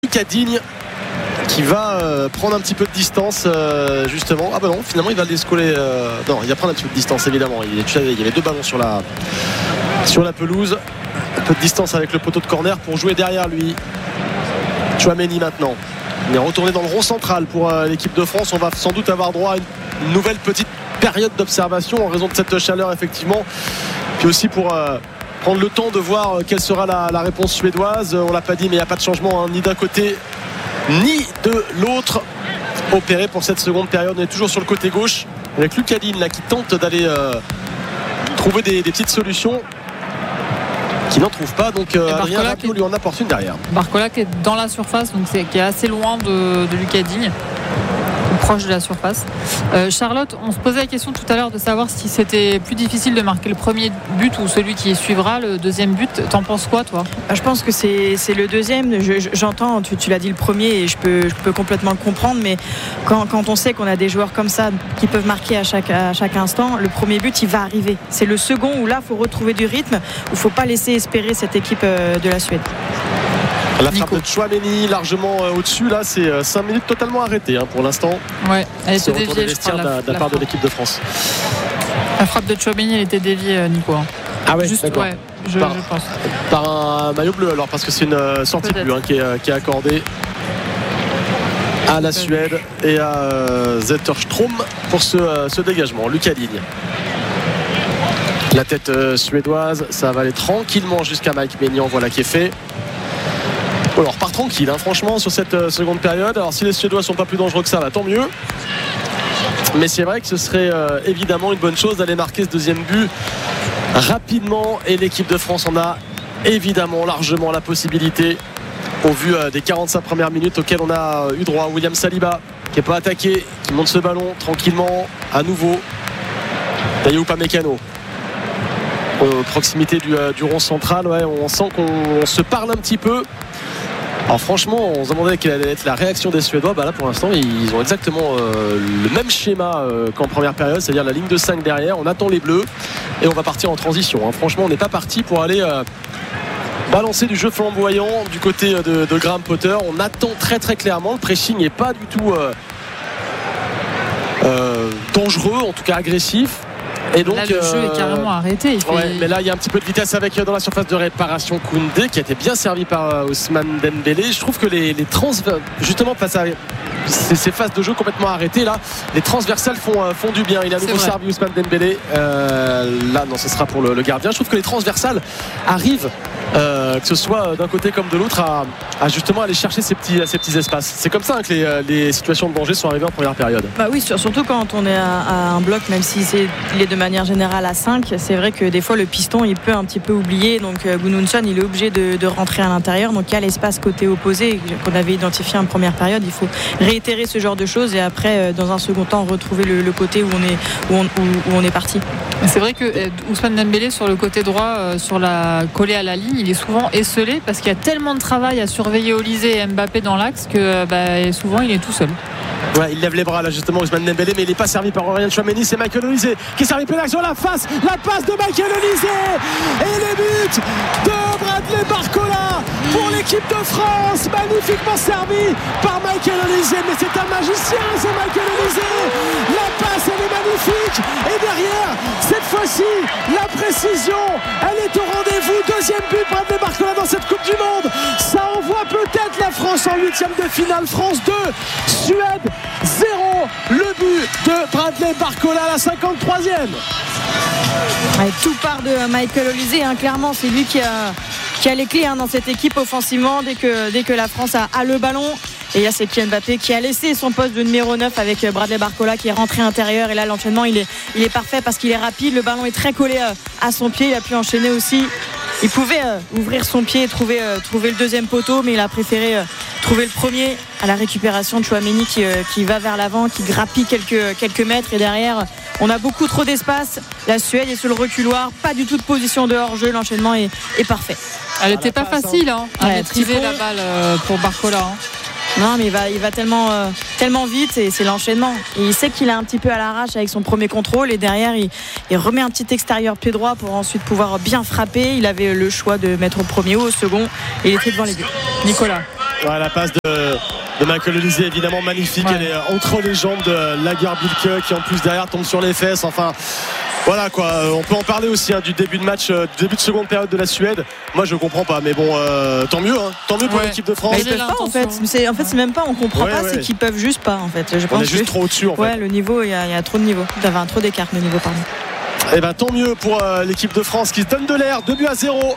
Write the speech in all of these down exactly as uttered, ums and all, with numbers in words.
Lucas Digne qui va euh, prendre un petit peu de distance euh, justement. Ah bah non, finalement il va le décoller euh, non, il va prendre un petit peu de distance évidemment. Il, il y avait deux ballons sur la sur la pelouse, un peu de distance avec le poteau de corner pour jouer derrière lui. Tchouaméni maintenant, il est retourné dans le rond central pour euh, l'équipe de France. On va sans doute avoir droit à une, une nouvelle petite période d'observation en raison de cette chaleur effectivement, puis aussi pour euh, prendre le temps de voir euh, quelle sera la, la réponse suédoise. On l'a pas dit mais il n'y a pas de changement hein, ni d'un côté ni de l'autre opéré pour cette seconde période. On est toujours sur le côté gauche avec Lucas Digne là qui tente d'aller euh, trouver des, des petites solutions qui n'en trouve pas, donc euh, Adrien Rabiot lui en apporte une derrière. Barcola qui est dans la surface, donc c'est, qui est assez loin de, de Lucas Digne, proche de la surface. euh, Charlotte, on se posait la question tout à l'heure de savoir si c'était plus difficile de marquer le premier but ou celui qui suivra le deuxième but. T'en penses quoi toi? Je pense que c'est, c'est le deuxième. Je, j'entends, tu, tu l'as dit le premier et je peux, je peux complètement le comprendre, mais quand, quand on sait qu'on a des joueurs comme ça qui peuvent marquer à chaque, à chaque instant, le premier but il va arriver. C'est le second où là il faut retrouver du rythme, où il ne faut pas laisser espérer cette équipe de la Suède. La frappe de Tchouaméni largement euh, au-dessus, là c'est euh, cinq minutes totalement arrêtées hein, pour l'instant. Ouais, elle était déviée déviée je crois, de la, de la part de l'équipe de France. La frappe de Tchouaméni elle était déviée Nico. Ah ouais, juste d'accord. Ouais, je, par, je pense. Par un maillot bleu alors, parce que c'est une euh, sortie bleue hein, qui, est, euh, qui est accordée à la Suède et à euh, Zetterström pour ce, euh, ce dégagement. Lucas Digne. La tête euh, suédoise, ça va aller tranquillement jusqu'à Mike Maignan, voilà qui est fait. Bon, alors, on repart tranquille, hein, franchement, sur cette euh, seconde période. Alors, si les Suédois sont pas plus dangereux que ça, bah, tant mieux. Mais c'est vrai que ce serait euh, évidemment une bonne chose d'aller marquer ce deuxième but rapidement. Et l'équipe de France en a évidemment largement la possibilité au vu euh, des quarante-cinq premières minutes auxquelles on a euh, eu droit. William Saliba qui n'est pas attaqué, qui monte ce ballon tranquillement à nouveau. Tayou Upamecano. Aux proximité du, euh, du rond central, ouais, on sent qu'on se parle un petit peu. Alors franchement, on se demandait quelle allait être la réaction des Suédois. Bah là pour l'instant ils ont exactement euh, le même schéma euh, qu'en première période, c'est-à-dire la ligne de cinq derrière. On attend les bleus et on va partir en transition hein. Franchement on n'est pas parti pour aller euh, balancer du jeu flamboyant du côté de, de Graham Potter. On attend très très clairement. Le pressing n'est pas du tout euh, euh, dangereux, en tout cas agressif. Et donc, là le jeu euh, est carrément arrêté il fait... ouais, mais là il y a un petit peu de vitesse avec dans la surface de réparation Koundé qui a été bien servi par euh, Ousmane Dembélé. Je trouve que les, les trans justement face à ces, ces phases de jeu complètement arrêtées là, les transversales font, euh, font du bien. Il a à nouveau servi Ousmane Dembélé euh, là non ce sera pour le, le gardien. Je trouve que les transversales arrivent euh, que ce soit d'un côté comme de l'autre à, à justement aller chercher ces petits, ces petits espaces. C'est comme ça hein, que les, les situations de danger sont arrivées en première période. Bah oui, surtout quand on est à, à un bloc, même si c'est il est de manière générale à cinq, c'est vrai que des fois le piston il peut un petit peu oublier, donc euh, Gudmundsson il est obligé de, de rentrer à l'intérieur, donc il y a l'espace côté opposé qu'on avait identifié en première période. Il faut réitérer ce genre de choses et après euh, dans un second temps retrouver le, le côté où on est, où on, où, où on est parti. C'est vrai que euh, Ousmane Dembélé sur le côté droit euh, sur la collée à la ligne il est souvent esselé parce qu'il y a tellement de travail à surveiller Olise et Mbappé dans l'axe que euh, bah, souvent il est tout seul. Ouais, il lève les bras là justement Ousmane Dembélé, mais il n'est pas servi par Aurélien Tchouaméni. C'est Michael Olise qui est servi pénal sur la face, la passe de Michael Olise et les buts de Bradley Barcola pour l'équipe de France, magnifiquement servi par Michael Olise. Mais c'est un magicien c'est Michael Olise, la passe elle est magnifique et derrière cette fois-ci la précision elle est au rendez-vous. Deuxième but Bradley Barcola dans cette Coupe du Monde, ça envoie peut-être la France en huitième de finale. France deux, Suède zéro, le but de Bradley Barcola à la cinquante-troisième. Ouais, tout part de Michael Olise hein, clairement c'est lui qui a, qui a les clés hein, dans cette équipe offensivement dès que, dès que la France a, a le ballon. Et là c'est Kylian Mbappé qui a laissé son poste de numéro neuf avec Bradley Barcola qui est rentré intérieur, et là l'enchaînement il est, il est parfait parce qu'il est rapide, le ballon est très collé à son pied, il a pu enchaîner aussi. Il pouvait euh, ouvrir son pied et trouver, euh, trouver le deuxième poteau, mais il a préféré euh, trouver le premier à la récupération de Tchouaméni qui, euh, qui va vers l'avant, qui grappille quelques, quelques mètres, et derrière on a beaucoup trop d'espace. La Suède est sur le reculoir, pas du tout de position de hors-jeu, l'enchaînement est, est parfait. Elle n'était pas facile hein, à ouais, maîtriser la balle euh, pour Barcola hein. Non mais il va, il va tellement, euh, tellement vite et c'est l'enchaînement. Et il sait qu'il est un petit peu à l'arrache avec son premier contrôle, et derrière il, il remet un petit extérieur pied droit pour ensuite pouvoir bien frapper. Il avait le choix de mettre au premier ou au second et il était devant les deux. Nicolas. Ouais, la passe de, de Michael Olise évidemment magnifique. Ouais. Elle est entre les jambes de Lagerbielke qui en plus derrière tombe sur les fesses. Enfin. Voilà quoi, on peut en parler aussi hein, du début de match, euh, du début de seconde période de la Suède. Moi je comprends pas, mais bon, euh, tant mieux, hein, tant mieux pour ouais. l'équipe de France. Mais ils peuvent pas en fait, c'est, en fait c'est même pas, on comprend ouais, pas, ouais. c'est qu'ils peuvent juste pas en fait. Je on pense est juste que, trop au-dessus en fait. Ouais, le niveau, il y, y a trop de niveau, d'avoir un trop d'écart de niveau pardon. Et ben tant mieux pour euh, l'équipe de France qui se donne de l'air, deux buts à zéro.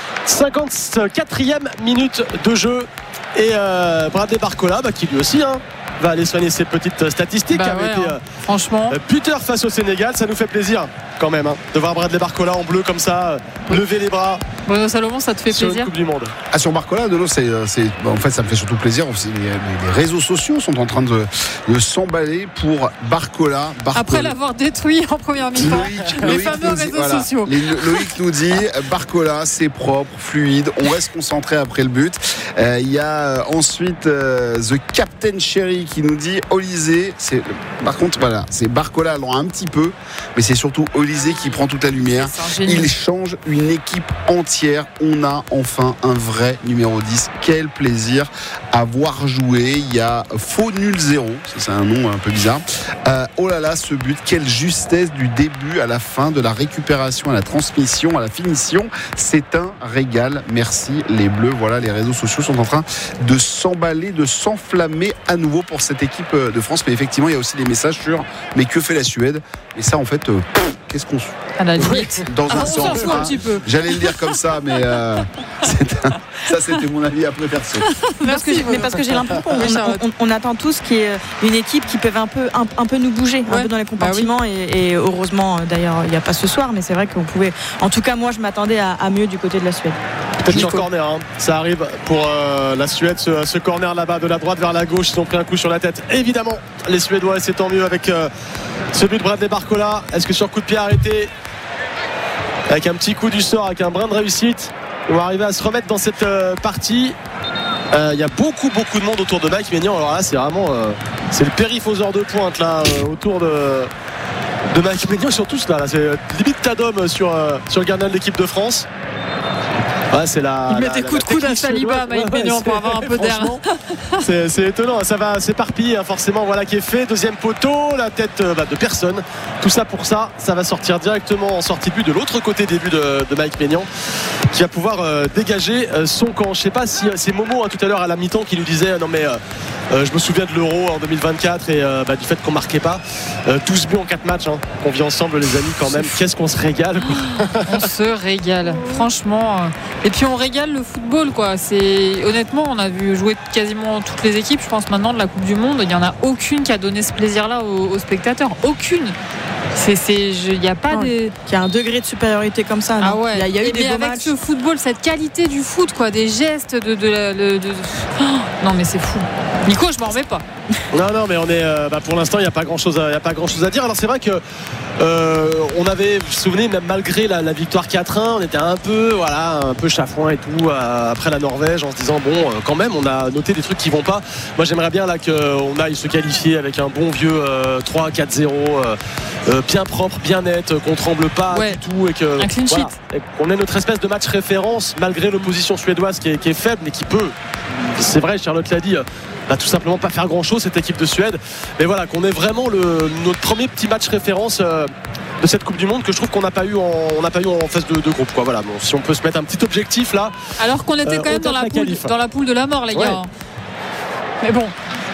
cinquante-quatrième minute de jeu et euh, Bradley Barcola bah, qui lui aussi hein, va aller soigner ses petites statistiques. Bah avait ouais, été hein. Franchement buteur face au Sénégal, ça nous fait plaisir quand même hein, de voir Bradley Barcola en bleu comme ça, euh, lever les bras. Bruno Salomon, ça te fait sur plaisir? Une Coupe du Monde. Ah, sur Barcola, de l'eau, c'est, c'est, en fait, ça me fait surtout plaisir. Les, les réseaux sociaux sont en train de, de s'emballer pour Barcola. Barcola. Après l'avoir détruit en première mi-temps. Loïc, les Loïc fameux réseaux dit, voilà, sociaux. Les, Loïc nous dit Barcola, c'est propre, fluide. On reste concentré après le but. Il euh, y a ensuite euh, The Captain Cherry qui nous dit Olise. C'est, par contre, voilà, c'est Barcola loin un petit peu, mais c'est surtout Olise qui prend toute la lumière. Il change une équipe entière. On a enfin un vrai numéro dix. Quel plaisir à voir jouer. Il y a faux nul zéro. C'est un nom un peu bizarre. Euh, oh là là, ce but. Quelle justesse du début à la fin, de la récupération à la transmission, à la finition. C'est un régal. Merci les Bleus. Voilà, les réseaux sociaux sont en train de s'emballer, de s'enflammer à nouveau pour cette équipe de France. Mais effectivement, il y a aussi des messages sur mais que fait la Suède? Et ça, en fait, euh, qu'est-ce qu'on à la limite dans un ah, sens, on s'en fout un petit peu. J'allais le dire comme ça, mais euh, c'est un, ça c'était mon avis après perso. Parce que, mais parce que j'ai l'impression qu'on on, on, on attend tous qu'il y ait une équipe qui peut un peu, un, un peu nous bouger, ouais. un peu dans les compartiments. Bah oui. et, et heureusement, d'ailleurs, il n'y a pas ce soir, mais c'est vrai qu'on pouvait. En tout cas, moi, je m'attendais à, à mieux du côté de la Suède. Peut-être sur corner, hein. Ça arrive pour euh, la Suède, ce, ce corner là-bas de la droite vers la gauche. Ils ont pris un coup sur la tête. Évidemment, les Suédois, et c'est tant mieux avec euh, ce but de Bradley Barcola. Est-ce que sur coup de pied arrêté, avec un petit coup du sort, avec un brin de réussite, on va arriver à se remettre dans cette euh, partie. Il euh, y a beaucoup beaucoup de monde autour de Mike Maignan. Alors là c'est vraiment euh, c'est le périphoseur de pointe là euh, autour de, de Mike Maignan. Sur tous là, là c'est limite Tadom sur, euh, sur le gardien de l'équipe de France. Ouais, c'est la, il met des coups de coude à Saliba, Mike Maignan, ouais, pour avoir un peu d'air. C'est, c'est étonnant, ça va s'éparpiller, hein, forcément. Voilà qui est fait. Deuxième poteau, la tête bah, de personne. Tout ça pour ça, ça va sortir directement en sortie de but de l'autre côté des buts de, de Mike Maignan, qui va pouvoir euh, dégager euh, son camp. Je sais pas si euh, c'est Momo hein, tout à l'heure à la mi-temps qui nous disait euh, non mais euh, euh, je me souviens de l'Euro en deux mille vingt-quatre et euh, bah, du fait qu'on marquait pas. Euh, douze buts en quatre matchs, hein, qu'on vit ensemble les amis quand même. Qu'est-ce qu'on se régale quoi. On se régale, franchement. Euh... Et puis on régale le football quoi. C'est honnêtement on a vu jouer quasiment toutes les équipes. Je pense maintenant de la Coupe du Monde, il n'y en a aucune qui a donné ce plaisir-là aux, aux spectateurs. Aucune. C'est, c'est, il n'y a pas des. Il y a un degré de supériorité comme ça. Non ah ouais. Il y a, il y a eu et des beaux avec matchs. Ce football, cette qualité du foot quoi, des gestes de, de, de, de, de... Oh, non mais c'est fou. Nico, je m'en remets pas. Non non mais on est euh, bah, pour l'instant il n'y a pas grand chose à, il y a pas grand chose à dire. Alors c'est vrai que euh, on avait, vous vous souvenez, même malgré la, la victoire quatre un, on était un peu voilà un peu chafouin et tout euh, après la Norvège en se disant bon euh, quand même on a noté des trucs qui vont pas. Moi j'aimerais bien là qu'on aille se qualifier avec un bon vieux euh, trois quatre zéro euh, euh, bien propre, bien net, qu'on tremble pas ouais. du tout et que un clean sheet. Voilà, et qu'on ait notre espèce de match référence malgré l'opposition suédoise qui est, qui est faible mais qui peut, c'est vrai, Charlotte l'a dit, va tout simplement pas faire grand chose cette équipe de Suède, mais voilà qu'on ait vraiment le, notre premier petit match référence euh, de cette Coupe du Monde que je trouve qu'on n'a pas eu en, on n'a pas eu en phase de, de groupe quoi. Voilà, bon, si on peut se mettre un petit objectif là alors qu'on était euh, quand même dans la, poule, dans la poule de la mort les gars ouais. Mais bon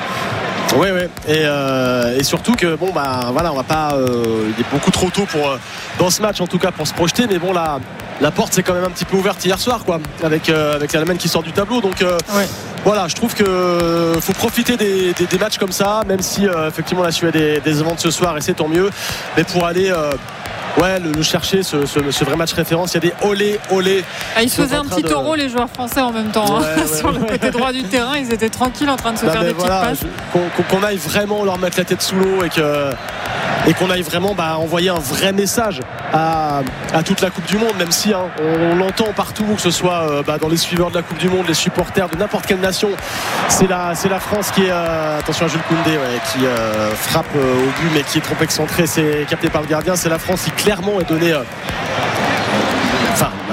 oui oui et, euh, et surtout que bon bah voilà on va pas euh, il est beaucoup trop tôt pour euh, dans ce match en tout cas pour se projeter, mais bon là la porte s'est quand même un petit peu ouverte hier soir quoi, avec, euh, avec l'Allemagne qui sort du tableau donc euh, ouais. Voilà, je trouve qu'il euh, faut profiter des, des, des matchs comme ça, même si euh, effectivement la Suède est décevante ce soir et c'est tant mieux, mais pour aller euh, ouais, le, le chercher ce, ce, ce vrai match référence, il y a des olé olé. Ah, ils se faisaient un petit de... taureau les joueurs français en même temps ouais, hein. Ouais, sur ouais, le côté droit du terrain, ils étaient tranquilles en train de se non, faire des voilà, petites passes je, qu'on, qu'on aille vraiment leur mettre la tête sous l'eau et que et qu'on aille vraiment bah, envoyer un vrai message à, à toute la Coupe du Monde, même si hein, on, on l'entend partout, que ce soit euh, bah, dans les suiveurs de la Coupe du Monde, les supporters de n'importe quelle nation, c'est la, c'est la France qui est euh, attention à Jules Koundé ouais, qui euh, frappe euh, au but mais qui est trop excentré, c'est capté par le gardien, c'est la France qui clairement est donnée euh, enfin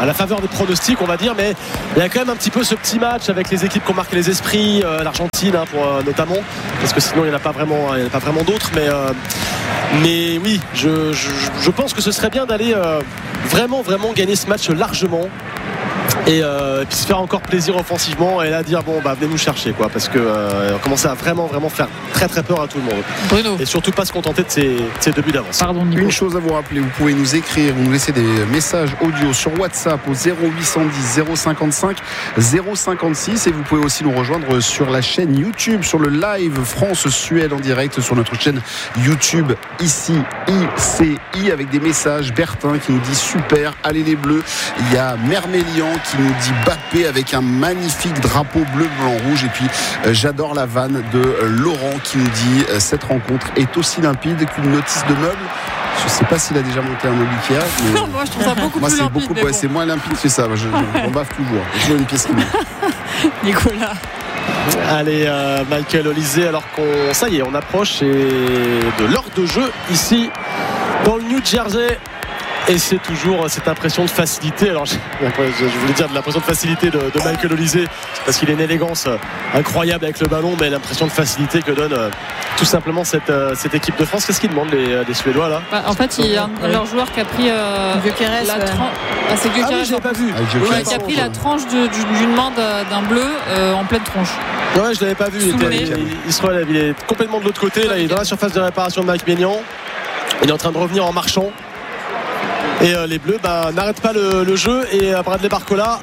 à la faveur des pronostics, on va dire, mais il y a quand même un petit peu ce petit match avec les équipes qui ont marqué les esprits, euh, l'Argentine hein, pour, euh, notamment, parce que sinon il n'y en a pas vraiment, il y en a pas vraiment d'autres, mais, euh, mais oui, je, je, je pense que ce serait bien d'aller euh, vraiment, vraiment gagner ce match largement. Et, euh, et puis se faire encore plaisir offensivement et là dire bon bah venez nous chercher quoi, parce que euh, on commençait à vraiment vraiment faire très très peur à tout le monde. Bruno. Et surtout pas se contenter de ces, de ces deux buts d'avance. Pardon, Nico. Une chose à vous rappeler, vous pouvez nous écrire, vous nous laisser des messages audio sur WhatsApp au zéro huit cent dix zéro cinquante-cinq zéro cinquante-six et vous pouvez aussi nous rejoindre sur la chaîne YouTube, sur le live France-Suède en direct sur notre chaîne YouTube ici I C I avec des messages. Bertin qui nous dit super, allez les Bleus. Il y a Mermélian qui nous dit Bappé avec un magnifique drapeau bleu, blanc, rouge. Et puis euh, j'adore la vanne de euh, Laurent qui nous dit euh, cette rencontre est aussi limpide qu'une notice de meuble. Je ne sais pas s'il a déjà monté un meuble Ikea. Mais... Non, moi je trouve ça beaucoup moi, plus c'est limpide. beaucoup, Mais ouais, bon. c'est moins limpide que ça. Je, je, on baffe toujours. J'ai toujours une pièce qui manque. Nicolas. Allez euh, Michael Olysée, alors qu'on ça y est on approche et de l'heure de jeu ici dans le New Jersey. Et c'est toujours cette impression de facilité. Alors, je, je voulais dire de l'impression de facilité de, de Michael Olysée, parce qu'il a une élégance incroyable avec le ballon, mais l'impression de facilité que donne euh, tout simplement cette, euh, cette équipe de France. Qu'est-ce qu'ils demandent les, les Suédois là? Bah, en fait, il y a un de leurs joueurs qui a pris euh, Gyökeres, la ouais. tranche. Ah, c'est Ah oui, Gyökeres, je l'avais pas vu. Ah, Ouais, Gyökeres. qui a pris la tranche de- d'une d'une main d'un d'un bleu euh, en pleine tronche. Ouais, je l'avais pas vu. Il, Sous le était, nez. il, il se relève. Il est complètement de l'autre côté. Là, il est dans la surface de réparation de Mike Maignan. Il est en train de revenir en marchant. Et euh, les Bleus bah, n'arrêtent pas le, le jeu. Et euh, Bradley Barcola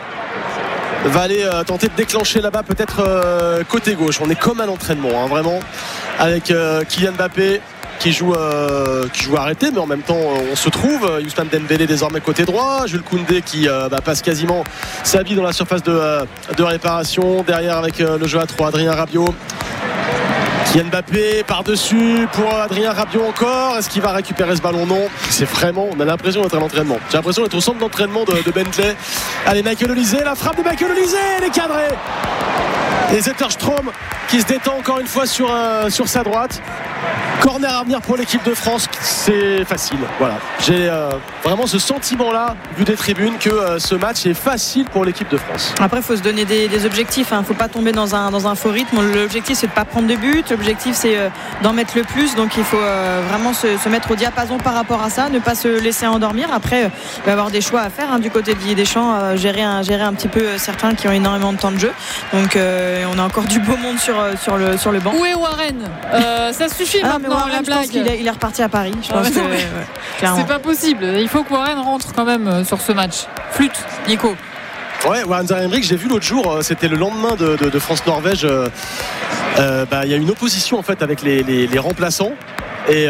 va aller euh, tenter de déclencher là-bas, peut-être euh, côté gauche. On est comme à l'entraînement, hein, vraiment, avec euh, Kylian Mbappé qui joue, euh, qui joue arrêté, mais en même temps euh, on se trouve. Ousmane Dembélé désormais côté droit, Jules Koundé qui euh, bah, passe quasiment sa vie dans la surface de, euh, de réparation. Derrière avec euh, le jeu à trois, Adrien Rabiot. Kylian Mbappé par-dessus pour Adrien Rabiot encore. Est-ce qu'il va récupérer ce ballon? Non. C'est vraiment, on a l'impression d'être à l'entraînement. J'ai l'impression d'être au centre d'entraînement de, de Bentley. Allez, Michael Olysée, la frappe de Michael Olysée, elle est cadrée. Et Zetterstrom qui se détend encore une fois sur, euh, sur sa droite. Corner à venir pour l'équipe de France, c'est facile. Voilà. J'ai euh, vraiment ce sentiment-là, vu des tribunes, que euh, ce match est facile pour l'équipe de France. Après, il faut se donner des, des objectifs. Il hein. ne faut pas tomber dans un, dans un faux rythme. L'objectif, c'est de ne pas prendre de but. L'objectif, c'est euh, d'en mettre le plus. Donc, il faut euh, vraiment se, se mettre au diapason par rapport à ça, ne pas se laisser endormir. Après, euh, il va y avoir des choix à faire hein, du côté de Didier Deschamps, euh, gérer, un, gérer un petit peu euh, certains qui ont énormément de temps de jeu. Donc, euh, on a encore du beau monde sur, euh, sur, le, sur le banc. Où est Warren euh, Ça suffit Ah, mais maintenant, Warren, la je blague. pense qu'il est, il est reparti à Paris. Je Ah, pense mais que, non, mais ouais, clairement. C'est pas possible. Il faut que Warren rentre quand même euh, sur ce match. Flûte, Nico. Ouais, Warren Zarenbrink, j'ai vu l'autre jour, c'était le lendemain de, de, de France-Norvège. Euh, euh, bah, il y a une opposition en fait avec les, les, les remplaçants. Et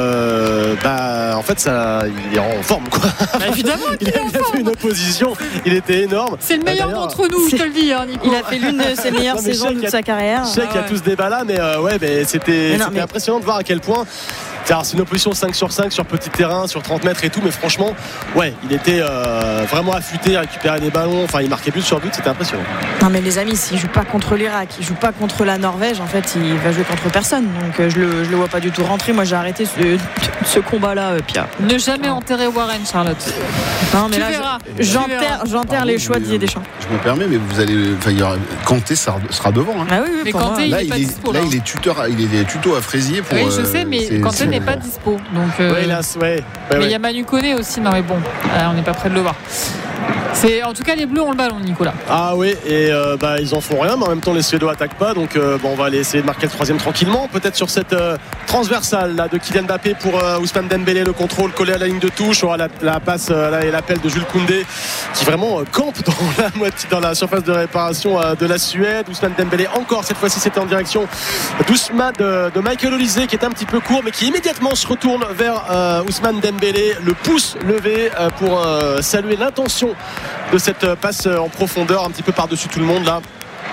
euh, bah en fait ça, il est en forme quoi. Bah, évidemment qu'il Il est a en bien forme. fait une opposition, il était énorme. C'est le meilleur Bah, d'ailleurs, d'entre nous, je te le dis, hein, Nico. Il a fait l'une de ses meilleures Non, mais saisons je sais de qu'il y a- sa carrière. Je sais qu'il y a ouais. tout ce débat là, mais euh, ouais, mais c'était Mais non, c'était mais- impressionnant de voir à quel point. Alors, c'est une opposition cinq sur cinq sur petit terrain, sur trente mètres et tout, mais franchement, ouais, il était euh, vraiment affûté, à récupérer des ballons, enfin il marquait but sur but, c'était impressionnant. Non mais les amis, s'il joue pas contre l'Irak, il joue pas contre la Norvège, en fait il va jouer contre personne. Donc euh, je le, je le vois pas du tout rentrer. Moi j'ai arrêté ce, ce combat-là, euh, Pierre. Ne jamais enterrer Warren, Charlotte. Non mais Tu là verras. je- Tu j'enterre, verras. j'enterre Pardon, les choix de mais, Didier Deschamps. Je me permets, mais vous allez. Enfin, il y aura, Kanté sera, sera devant. Hein. Ah oui, oui, Mais pour Kanté, moi. il Là, est il pas est, dispo, là, là. il est tuteur, il est tuto à Fraisier pour. Oui, je euh, sais, mais c'est- Kanté c'est- n'est pas dispo. Donc, euh, Ouais, là, ouais, ouais, mais il ouais. y a Manu Koné aussi. Non, mais bon, euh, on n'est pas près de le voir. C'est, en tout cas, les Bleus ont le ballon, Nicolas. Ah oui, et euh, bah, ils en font rien, mais en même temps les Suédois attaquent pas, donc euh, bon, on va aller essayer de marquer le troisième tranquillement, peut-être sur cette euh, transversale là, de Kylian Mbappé pour euh, Ousmane Dembélé, le contrôle collé à la ligne de touche, on aura la, la passe euh, là, et l'appel de Jules Koundé qui vraiment euh, campe dans la moitié, dans la surface de réparation euh, de la Suède. Ousmane Dembélé encore, cette fois-ci c'était en direction d'Ousmane, de, de Michael Olysée qui est un petit peu court, mais qui immédiatement se retourne vers euh, Ousmane Dembélé, le pouce levé euh, pour euh, saluer l'intention de cette passe en profondeur un petit peu par-dessus tout le monde là.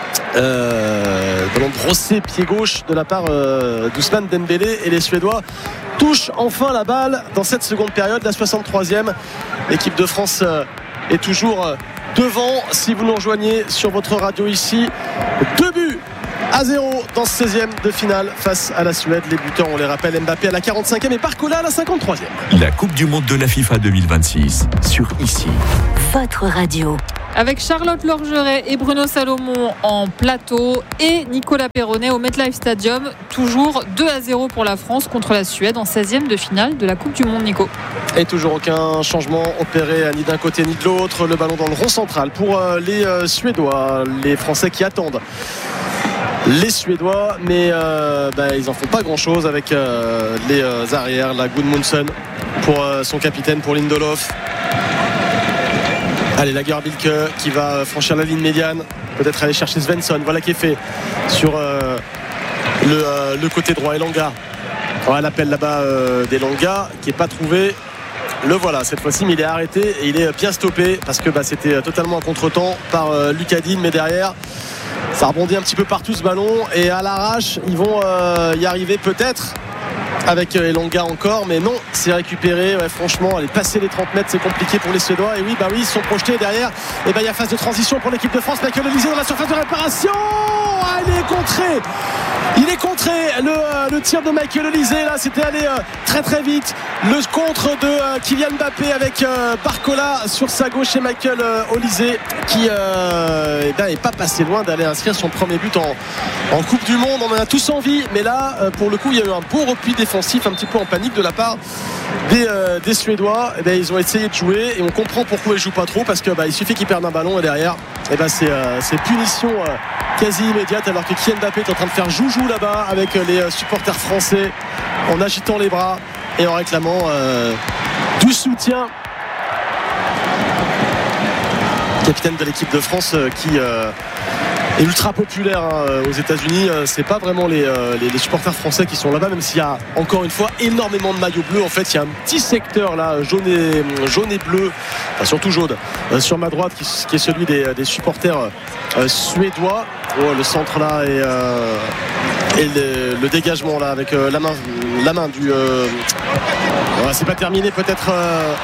Euh, ballon brossé pied gauche de la part euh, d'Ousmane Dembélé, et les Suédois touchent enfin la balle dans cette seconde période, la soixante-troisième. L'équipe de France euh, est toujours euh, devant. Si vous nous rejoignez sur votre radio ici, deux buts à à zéro dans ce seizième de finale face à la Suède. Les buteurs, on les rappelle, Mbappé à la quarante-cinquième et Barcola à la cinquante-troisième. La Coupe du Monde de la FIFA deux mille vingt-six sur Ici. Votre radio. Avec Charlotte Lorgeret et Bruno Salomon en plateau et Nicolas Perronnet au MetLife Stadium. Toujours deux à zéro pour la France contre la Suède en seizième de finale de la Coupe du Monde, Nico. Et toujours aucun changement opéré ni d'un côté ni de l'autre. Le ballon dans le rond central pour les Suédois. Les Français qui attendent les Suédois, mais euh, bah, ils n'en font pas grand chose avec euh, les euh, arrières. La Gudmundsson pour euh, son capitaine, pour Lindelof. Allez, Lagerbilke qui va franchir la ligne médiane, peut-être aller chercher Svensson. Voilà qui est fait sur euh, le, euh, le côté droit. Elanga, on a l'appel là-bas euh, d'Elanga qui n'est pas trouvé. Le voilà cette fois-ci, mais il est arrêté et il est bien stoppé parce que bah, c'était totalement un contre-temps par euh, Lucas Digne, mais derrière ça rebondit un petit peu partout ce ballon et à l'arrache ils vont euh, y arriver peut-être avec Elanga encore, mais non, c'est récupéré. Ouais, franchement, aller passer les trente mètres, c'est compliqué pour les Suédois. Et oui, bah oui, ils sont projetés derrière. Et bah il y a phase de transition pour l'équipe de France. Michael Olise dans la surface de réparation. Ah, il est contré. Il est contré. Le, euh, le tir de Michael Olise, là, c'était allé euh, très très vite. Le contre de euh, Kylian Mbappé avec euh, Barcola sur sa gauche et Michael euh, Olise qui euh, eh ben, est pas passé loin d'aller inscrire son premier but en, en Coupe du Monde. On en a tous envie, mais là, euh, pour le coup, il y a eu un beau repli défensif, un petit peu en panique de la part des, euh, des Suédois. Eh ben, ils ont essayé de jouer et on comprend pourquoi ils jouent pas trop, parce que bah, il suffit qu'ils perdent un ballon et derrière, eh ben, c'est, euh, c'est punition euh, quasi immédiate, alors que Kylian Mbappé est en train de faire joujou là-bas avec les euh, supporters français en agitant les bras et en réclamant euh, du soutien. Capitaine de l'équipe de France euh, qui euh, est ultra populaire hein, aux États-Unis. Euh, c'est pas vraiment les, euh, les, les supporters français qui sont là-bas, même s'il y a encore une fois énormément de maillots bleus. En fait, il y a un petit secteur là, jaune et, jaune et bleu, enfin, surtout jaune, euh, sur ma droite, qui, qui est celui des, des supporters euh, suédois. Oh, le centre là et, euh, et le, le dégagement là avec euh, la main, la main du. Euh, ouais, c'est pas terminé peut-être. Euh,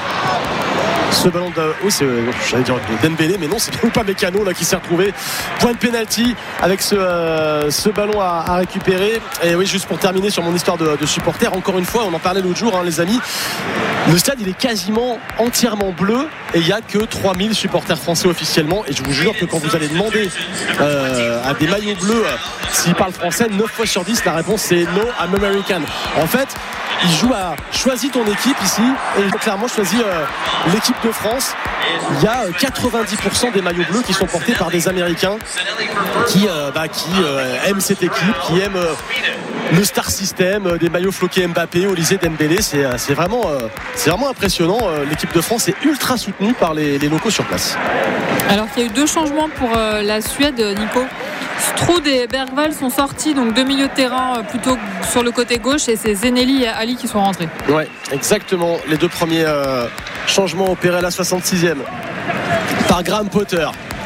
ce ballon de. Oui, c'est, j'allais dire de Dembélé, mais non, c'est pas Mécano là qui s'est retrouvé. Point de pénalty avec ce, euh, ce ballon à, à récupérer. Et oui, juste pour terminer sur mon histoire de, de supporter, encore une fois, on en parlait l'autre jour, hein, les amis. Le stade, il est quasiment entièrement bleu et il n'y a que trois mille supporters français officiellement. Et je vous jure que quand vous allez demander euh, à des maillots bleus euh, s'ils parlent français, neuf fois sur dix, la réponse c'est No, I'm American. En fait, il joue à choisis ton équipe ici et il a clairement choisi euh, l'équipe de France. Il y a euh, quatre-vingt-dix pour cent des maillots bleus qui sont portés par des Américains qui, euh, bah, qui euh, aiment cette équipe, qui aiment euh, le star system, euh, des maillots floqués Mbappé, Olise, Dembélé. C'est, euh, c'est, vraiment, euh, c'est vraiment impressionnant. Euh, l'équipe de France est ultra soutenue par les, les locaux sur place. Alors qu'il y a eu deux changements pour euh, la Suède, Nico. Stroud et Bergvall sont sortis, donc deux milieux de terrain plutôt sur le côté gauche, et c'est Zeneli et Ali qui sont rentrés. Ouais, exactement. Les deux premiers euh, changements opérés à la soixante-sixième par Graham Potter.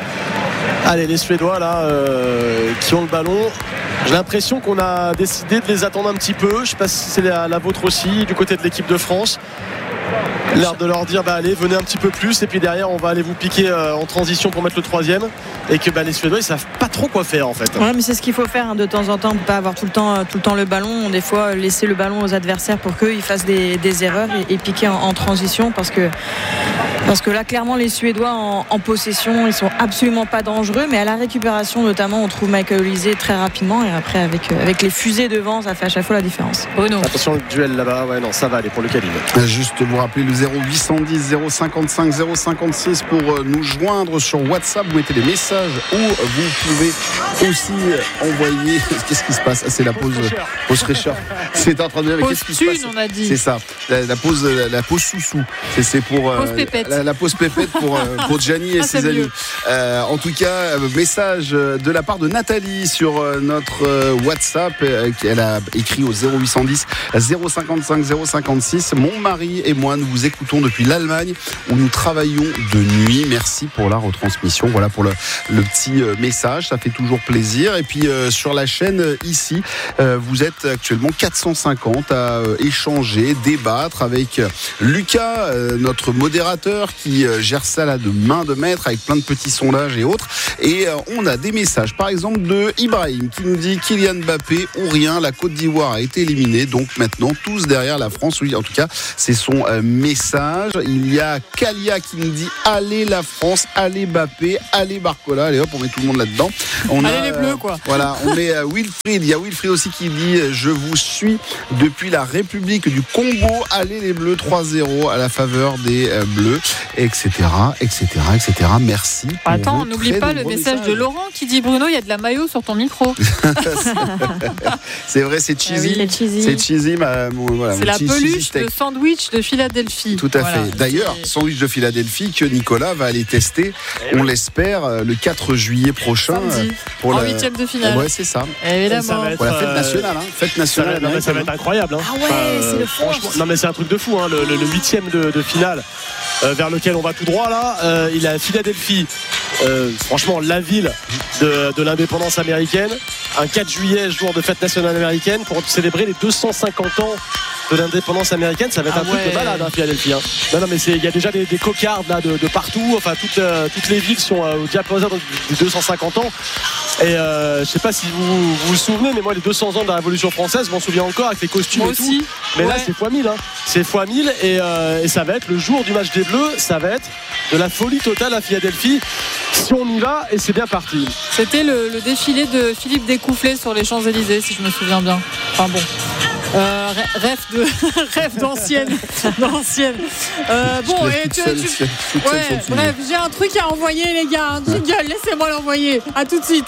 Allez, les Suédois là euh, qui ont le ballon. J'ai l'impression qu'on a décidé de les attendre un petit peu. Je ne sais pas si c'est la, la vôtre aussi du côté de l'équipe de France. L'air de leur dire bah allez, venez un petit peu plus, et puis derrière on va aller vous piquer euh, en transition pour mettre le troisième, et que bah, les Suédois ils savent pas trop quoi faire en fait. Ouais, mais c'est ce qu'il faut faire hein, de temps en temps, on peut pas avoir tout le temps, tout le temps le ballon, des fois laisser le ballon aux adversaires pour qu'ils fassent des, des erreurs et, et piquer en, en transition, parce que parce que là clairement les Suédois en, en possession ils sont absolument pas dangereux, mais à la récupération notamment on trouve Michael Olise très rapidement, et après avec, avec les fusées devant ça fait à chaque fois la différence. Bruno. Attention le duel là-bas, ouais non ça va aller pour le Caline. Juste vous rappeler le zéro huit cent dix zéro cinquante-cinq zéro cinquante-six pour nous joindre sur WhatsApp. Vous mettez des messages ou vous pouvez aussi envoyer. Qu'est-ce qui se passe? C'est la pause, pause fraîcheur. C'est en train de dire mais qu'est-ce qui se passe? On a dit. C'est ça. La, la pause, la, la pause sous-sous. C'est, c'est pour euh, pause pépette. La, la pause pépette pour euh, pour Gianni et ah, ses amis. Euh, en tout cas, message de la part de Nathalie sur euh, notre euh, WhatsApp. Euh, elle a écrit au zéro huit cent dix zéro cinquante-cinq zéro cinquante-six. Mon mari et moi nous vous écoutons depuis l'Allemagne où nous travaillons de nuit. Merci pour la retransmission. Voilà pour le, le petit message, ça fait toujours plaisir. Et puis euh, sur la chaîne euh, ici, euh, vous êtes actuellement quatre cent cinquante à euh, échanger, débattre avec Lucas, euh, notre modérateur Twitter qui euh, gère ça là de main de maître avec plein de petits sondages et autres. Et euh, on a des messages, par exemple de Ibrahim qui nous dit Kylian Mbappé ou rien, la Côte d'Ivoire a été éliminée, donc maintenant tous derrière la France. Oui, en tout cas, c'est son euh, message. Il y a Kalia qui nous dit allez la France, allez Mbappé, allez Barcola. Allez hop, on met tout le monde là-dedans. On allez a, les Bleus, quoi. Euh, voilà, on met euh, Wilfried. Il y a Wilfried aussi qui dit je vous suis depuis la République du Congo. Allez les Bleus, trois zéro à la faveur des euh, Bleus, et cetera, et cetera, et cetera. Merci. Attends, on n'oublie pas le message messages. de Laurent qui dit Bruno, il y a de la maillot sur ton micro. C'est vrai, c'est cheesy. Ah oui, c'est cheesy. C'est cheesy. Ma, mon, voilà, C'est mon la petit peluche cheesy steak. de sandwich de Philadelphie. Tout à Voilà. fait. D'ailleurs, C'est- sandwich de Philadelphie que Nicolas va aller tester, on l'espère, euh, le quatre juillet prochain. Samedi, euh, pour en la- huitième de finale. Ouais, c'est ça. Évidemment. Ça va être- Pour la fête Euh, nationale. Hein. Fête Ça va, nationale. non, mais ça va américaine. être incroyable. Hein. Ah ouais, c'est le fourche. franchement, non mais c'est un truc de fou. Hein. Le, le- le huitième de, de finale euh, vers lequel on va tout droit là, euh, il est à Philadelphie. Euh, franchement, la ville de, de l'indépendance américaine. Un quatre juillet, jour de fête nationale américaine, pour célébrer les deux cent cinquante ans de l'indépendance américaine. Ça va être Ah un truc ouais. de malade, hein, Philadelphie. Hein. Non, non, mais c'est- il y a déjà des, des cocardes là de, de partout. Enfin, toutes, euh, toutes les villes sont euh, au diapason des deux cent cinquante ans. Et euh, je sais pas si vous, vous vous souvenez, mais moi les deux cents ans de la Révolution française, je m'en souviens encore avec les costumes Moi et tout. aussi. Mais là Ouais. c'est fois mille, hein. C'est fois mille et, euh, et ça va être le jour du match des Bleus, ça va être de la folie totale à Philadelphie. Si on y va, et c'est bien parti. C'était le, le défilé de Philippe Découfflé sur les Champs-Élysées, si je me souviens bien. Enfin bon. Euh, rê- rêve de rêve d'ancienne d'ancienne euh, bon Je l'ai et toute tu, seule, tu- toute seule, toute seule ouais, sur le sujet. bref j'ai un truc à envoyer les gars un jingle laissez-moi l'envoyer à tout de suite.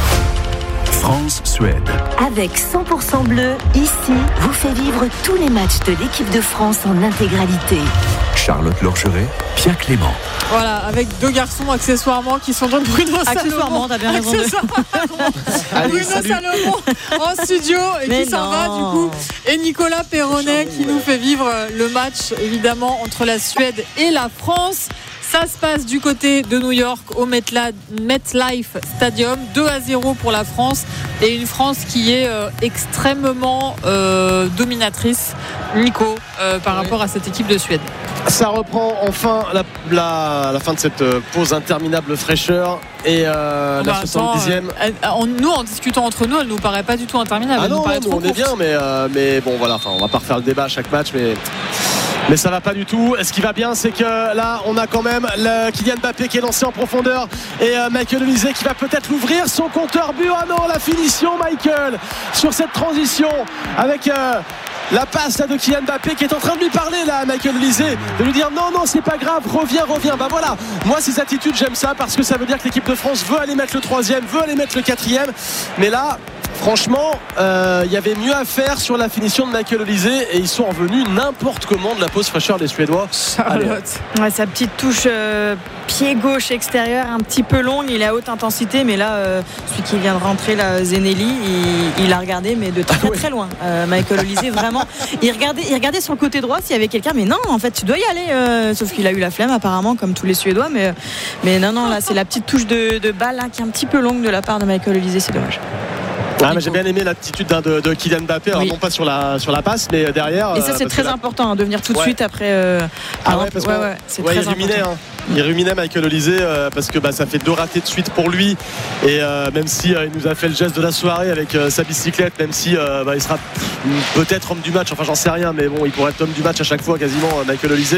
France-Suède. Avec cent pour cent bleu, ici, vous fait vivre tous les matchs de l'équipe de France en intégralité. Charlotte Lorgeret, Pierre Clément. Voilà, avec deux garçons accessoirement qui sont donc Bruno Accessoirement, Salomon. t'as bien raison de- Accessoirement. Allez, Bruno salut. Salomon en studio et Mais qui s'en va non. du coup. Et Nicolas Perronnet qui nous fait vivre le match évidemment entre la Suède et la France. Ça se passe du côté de New York au Metla- MetLife Stadium, deux à zéro pour la France et une France qui est euh, extrêmement euh, dominatrice, Nico, euh, par rapport à cette équipe de Suède. Ça reprend enfin la, la, la fin de cette euh, pause interminable fraîcheur et euh, Bah, la attends, soixante-dixième. euh, elle- en- nous, en discutant entre nous, elle nous paraît pas du tout interminable. Ah elle nous non, paraît nous, trop on est courte. bien, mais, euh, mais bon voilà, enfin, on va pas refaire le débat à chaque match, mais. Mais ça va pas du tout. Ce qui va bien, c'est que là, on a quand même le Kylian Mbappé qui est lancé en profondeur et euh, Michael Olise qui va peut-être l'ouvrir. Son compteur but. Ah non, la finition, Michael, sur cette transition avec. Euh, La passe là, de Kylian Mbappé qui est en train de lui parler là à Michael Olise, de lui dire non non c'est pas grave, reviens reviens. Bah voilà, moi ces attitudes j'aime ça parce que ça veut dire que l'équipe de France veut aller mettre le troisième, veut aller mettre le quatrième. Mais là franchement il euh, y avait mieux à faire sur la finition de Michael Olise et ils sont revenus n'importe comment de la pause fraîcheur des Suédois. Allez, Charlotte. Ouais, sa petite touche euh, pied gauche extérieur un petit peu longue, il est à haute intensité, mais là euh, celui qui vient de rentrer là, Zenelli, il, il a regardé mais de très Ah ouais. très loin. Euh, Michael Olise vraiment, il regardait, il regardait sur le côté droit s'il y avait quelqu'un, mais non en fait tu dois y aller. euh, sauf qu'il a eu la flemme apparemment comme tous les Suédois, mais mais non non là c'est la petite touche de, de balle là, qui est un petit peu longue de la part de Michael Olise, c'est dommage. Ah, mais j'ai bien aimé l'attitude hein, de, de Kylian Mbappé, alors Oui. non pas sur la, sur la passe mais derrière. Et ça euh, c'est parce très que là- important hein, de venir tout de Ouais. suite après. Euh, Ah par ouais, exemple, parce ouais, que ouais, c'est ouais, très il ruminait, important. hein. Il ruminait Michael Olise euh, parce que bah, ça fait deux ratés de suite pour lui et euh, même si euh, il nous a fait le geste de la soirée avec euh, sa bicyclette, même si euh, bah, il sera peut-être homme du match, enfin j'en sais rien, mais bon il pourrait être homme du match à chaque fois quasiment euh, Michael Olise.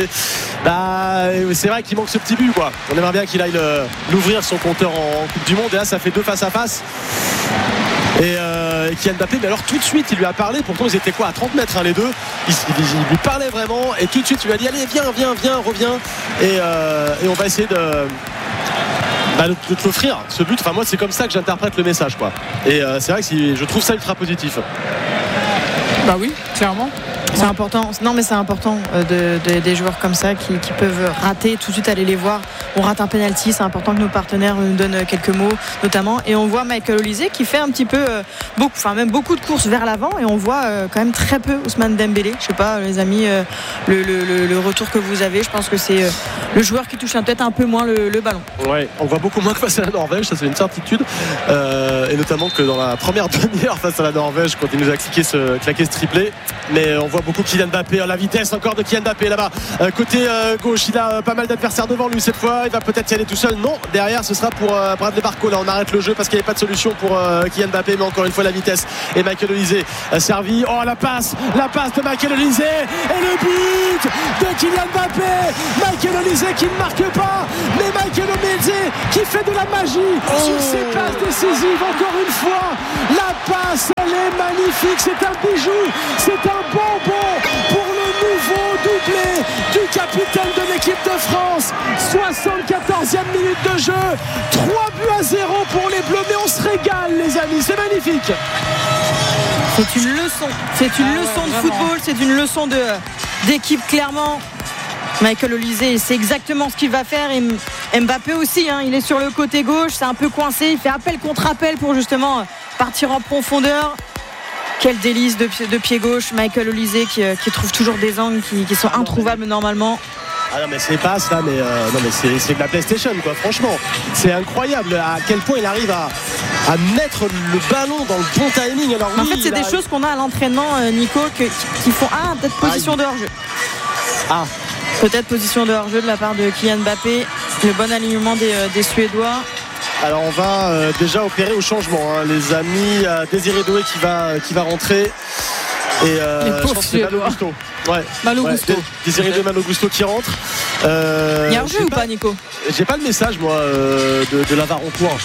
Bah, c'est vrai qu'il manque ce petit but quoi. On aimerait bien qu'il aille le- l'ouvrir son compteur en, en Coupe du Monde et là ça fait deux face à face. Et, euh, et Kylian Mbappé, mais alors tout de suite il lui a parlé, pourtant ils étaient quoi à trente mètres hein, les deux, il, il- il lui parlait vraiment et tout de suite il lui a dit allez viens viens viens reviens et, euh, et on va essayer de, bah, de, de te l'offrir ce but. Enfin moi c'est comme ça que j'interprète le message quoi. Et euh, c'est vrai que si, je trouve ça ultra positif. Bah oui, clairement. C'est important. Non, mais c'est important euh, de, de- des joueurs comme ça qui, qui peuvent rater, tout de suite aller les voir. On rate un penalty, c'est important que nos partenaires nous donnent quelques mots, notamment. Et on voit Michael Olise qui fait un petit peu, euh, beaucoup, enfin même beaucoup de courses vers l'avant, et on voit euh, quand même très peu Ousmane Dembélé. Je sais pas, les amis, euh, le, le- le- le retour que vous avez, je pense que c'est euh, le joueur qui touche peut-être un peu moins le, le ballon. Ouais, on voit beaucoup moins que face à la Norvège, ça c'est une certitude. Euh, et notamment que dans la première demi-heure face à la Norvège, quand il nous a cliqué ce, claqué ce triplé. Mais on voit beaucoup Kylian Mbappé, la vitesse encore de Kylian Mbappé là-bas. Euh, côté euh, gauche, il a euh, pas mal d'adversaires devant lui cette fois. Il va peut-être y aller tout seul. Non, derrière, ce sera pour euh, Bradley Barcola. On arrête le jeu parce qu'il n'y avait pas de solution pour euh, Kylian Mbappé, mais encore une fois la vitesse. Et Michael Olise euh, servi. Oh, la passe, la passe de Michael Olise et le but de Kylian Mbappé. Michael Olise qui ne marque pas, mais Michael Olise qui fait de la magie oh. sur ses passes décisives. Encore une fois, la passe, elle est magnifique. C'est un bijou, c'est un bonbon pour le nouveau doublé du capitaine de l'équipe de France. soixante-quatorzième minute de jeu, trois buts à zéro pour les Bleus, mais on se régale les amis, c'est magnifique. C'est une leçon, c'est une ah leçon ouais, de vraiment. football, c'est une leçon de, d'équipe clairement. Michael Olise, c'est exactement ce qu'il va faire. Et Mbappé aussi, hein, il est sur le côté gauche, c'est un peu coincé, il fait appel contre appel pour justement partir en profondeur. Quel délice de, de pied gauche, Michael Olise qui, qui trouve toujours des angles qui, qui sont ah introuvables normalement. Ah non mais c'est pas ça, mais, euh, non, mais c'est, c'est de la PlayStation quoi, franchement. C'est incroyable à quel point il arrive à, à mettre le ballon dans le bon timing. Alors, oui, en fait c'est des a... choses qu'on a à l'entraînement, Nico, que, qui font ah peut-être position de hors-jeu. Ah. Peut-être position de hors-jeu de la part de Kylian Mbappé. Le bon alignement des, des Suédois. Alors on va euh, déjà opérer au changement hein, les amis. euh, Désiré Doué qui va, qui va rentrer. Et euh, je pense que c'est Malo Gusto. Ouais. Malo ouais, Gusto. Désiré Doué, Malo Gusto qui rentre. Euh, Il y a un jeu ou pas, pas Nico? J'ai pas le message moi euh, de, de Lavaroncourt.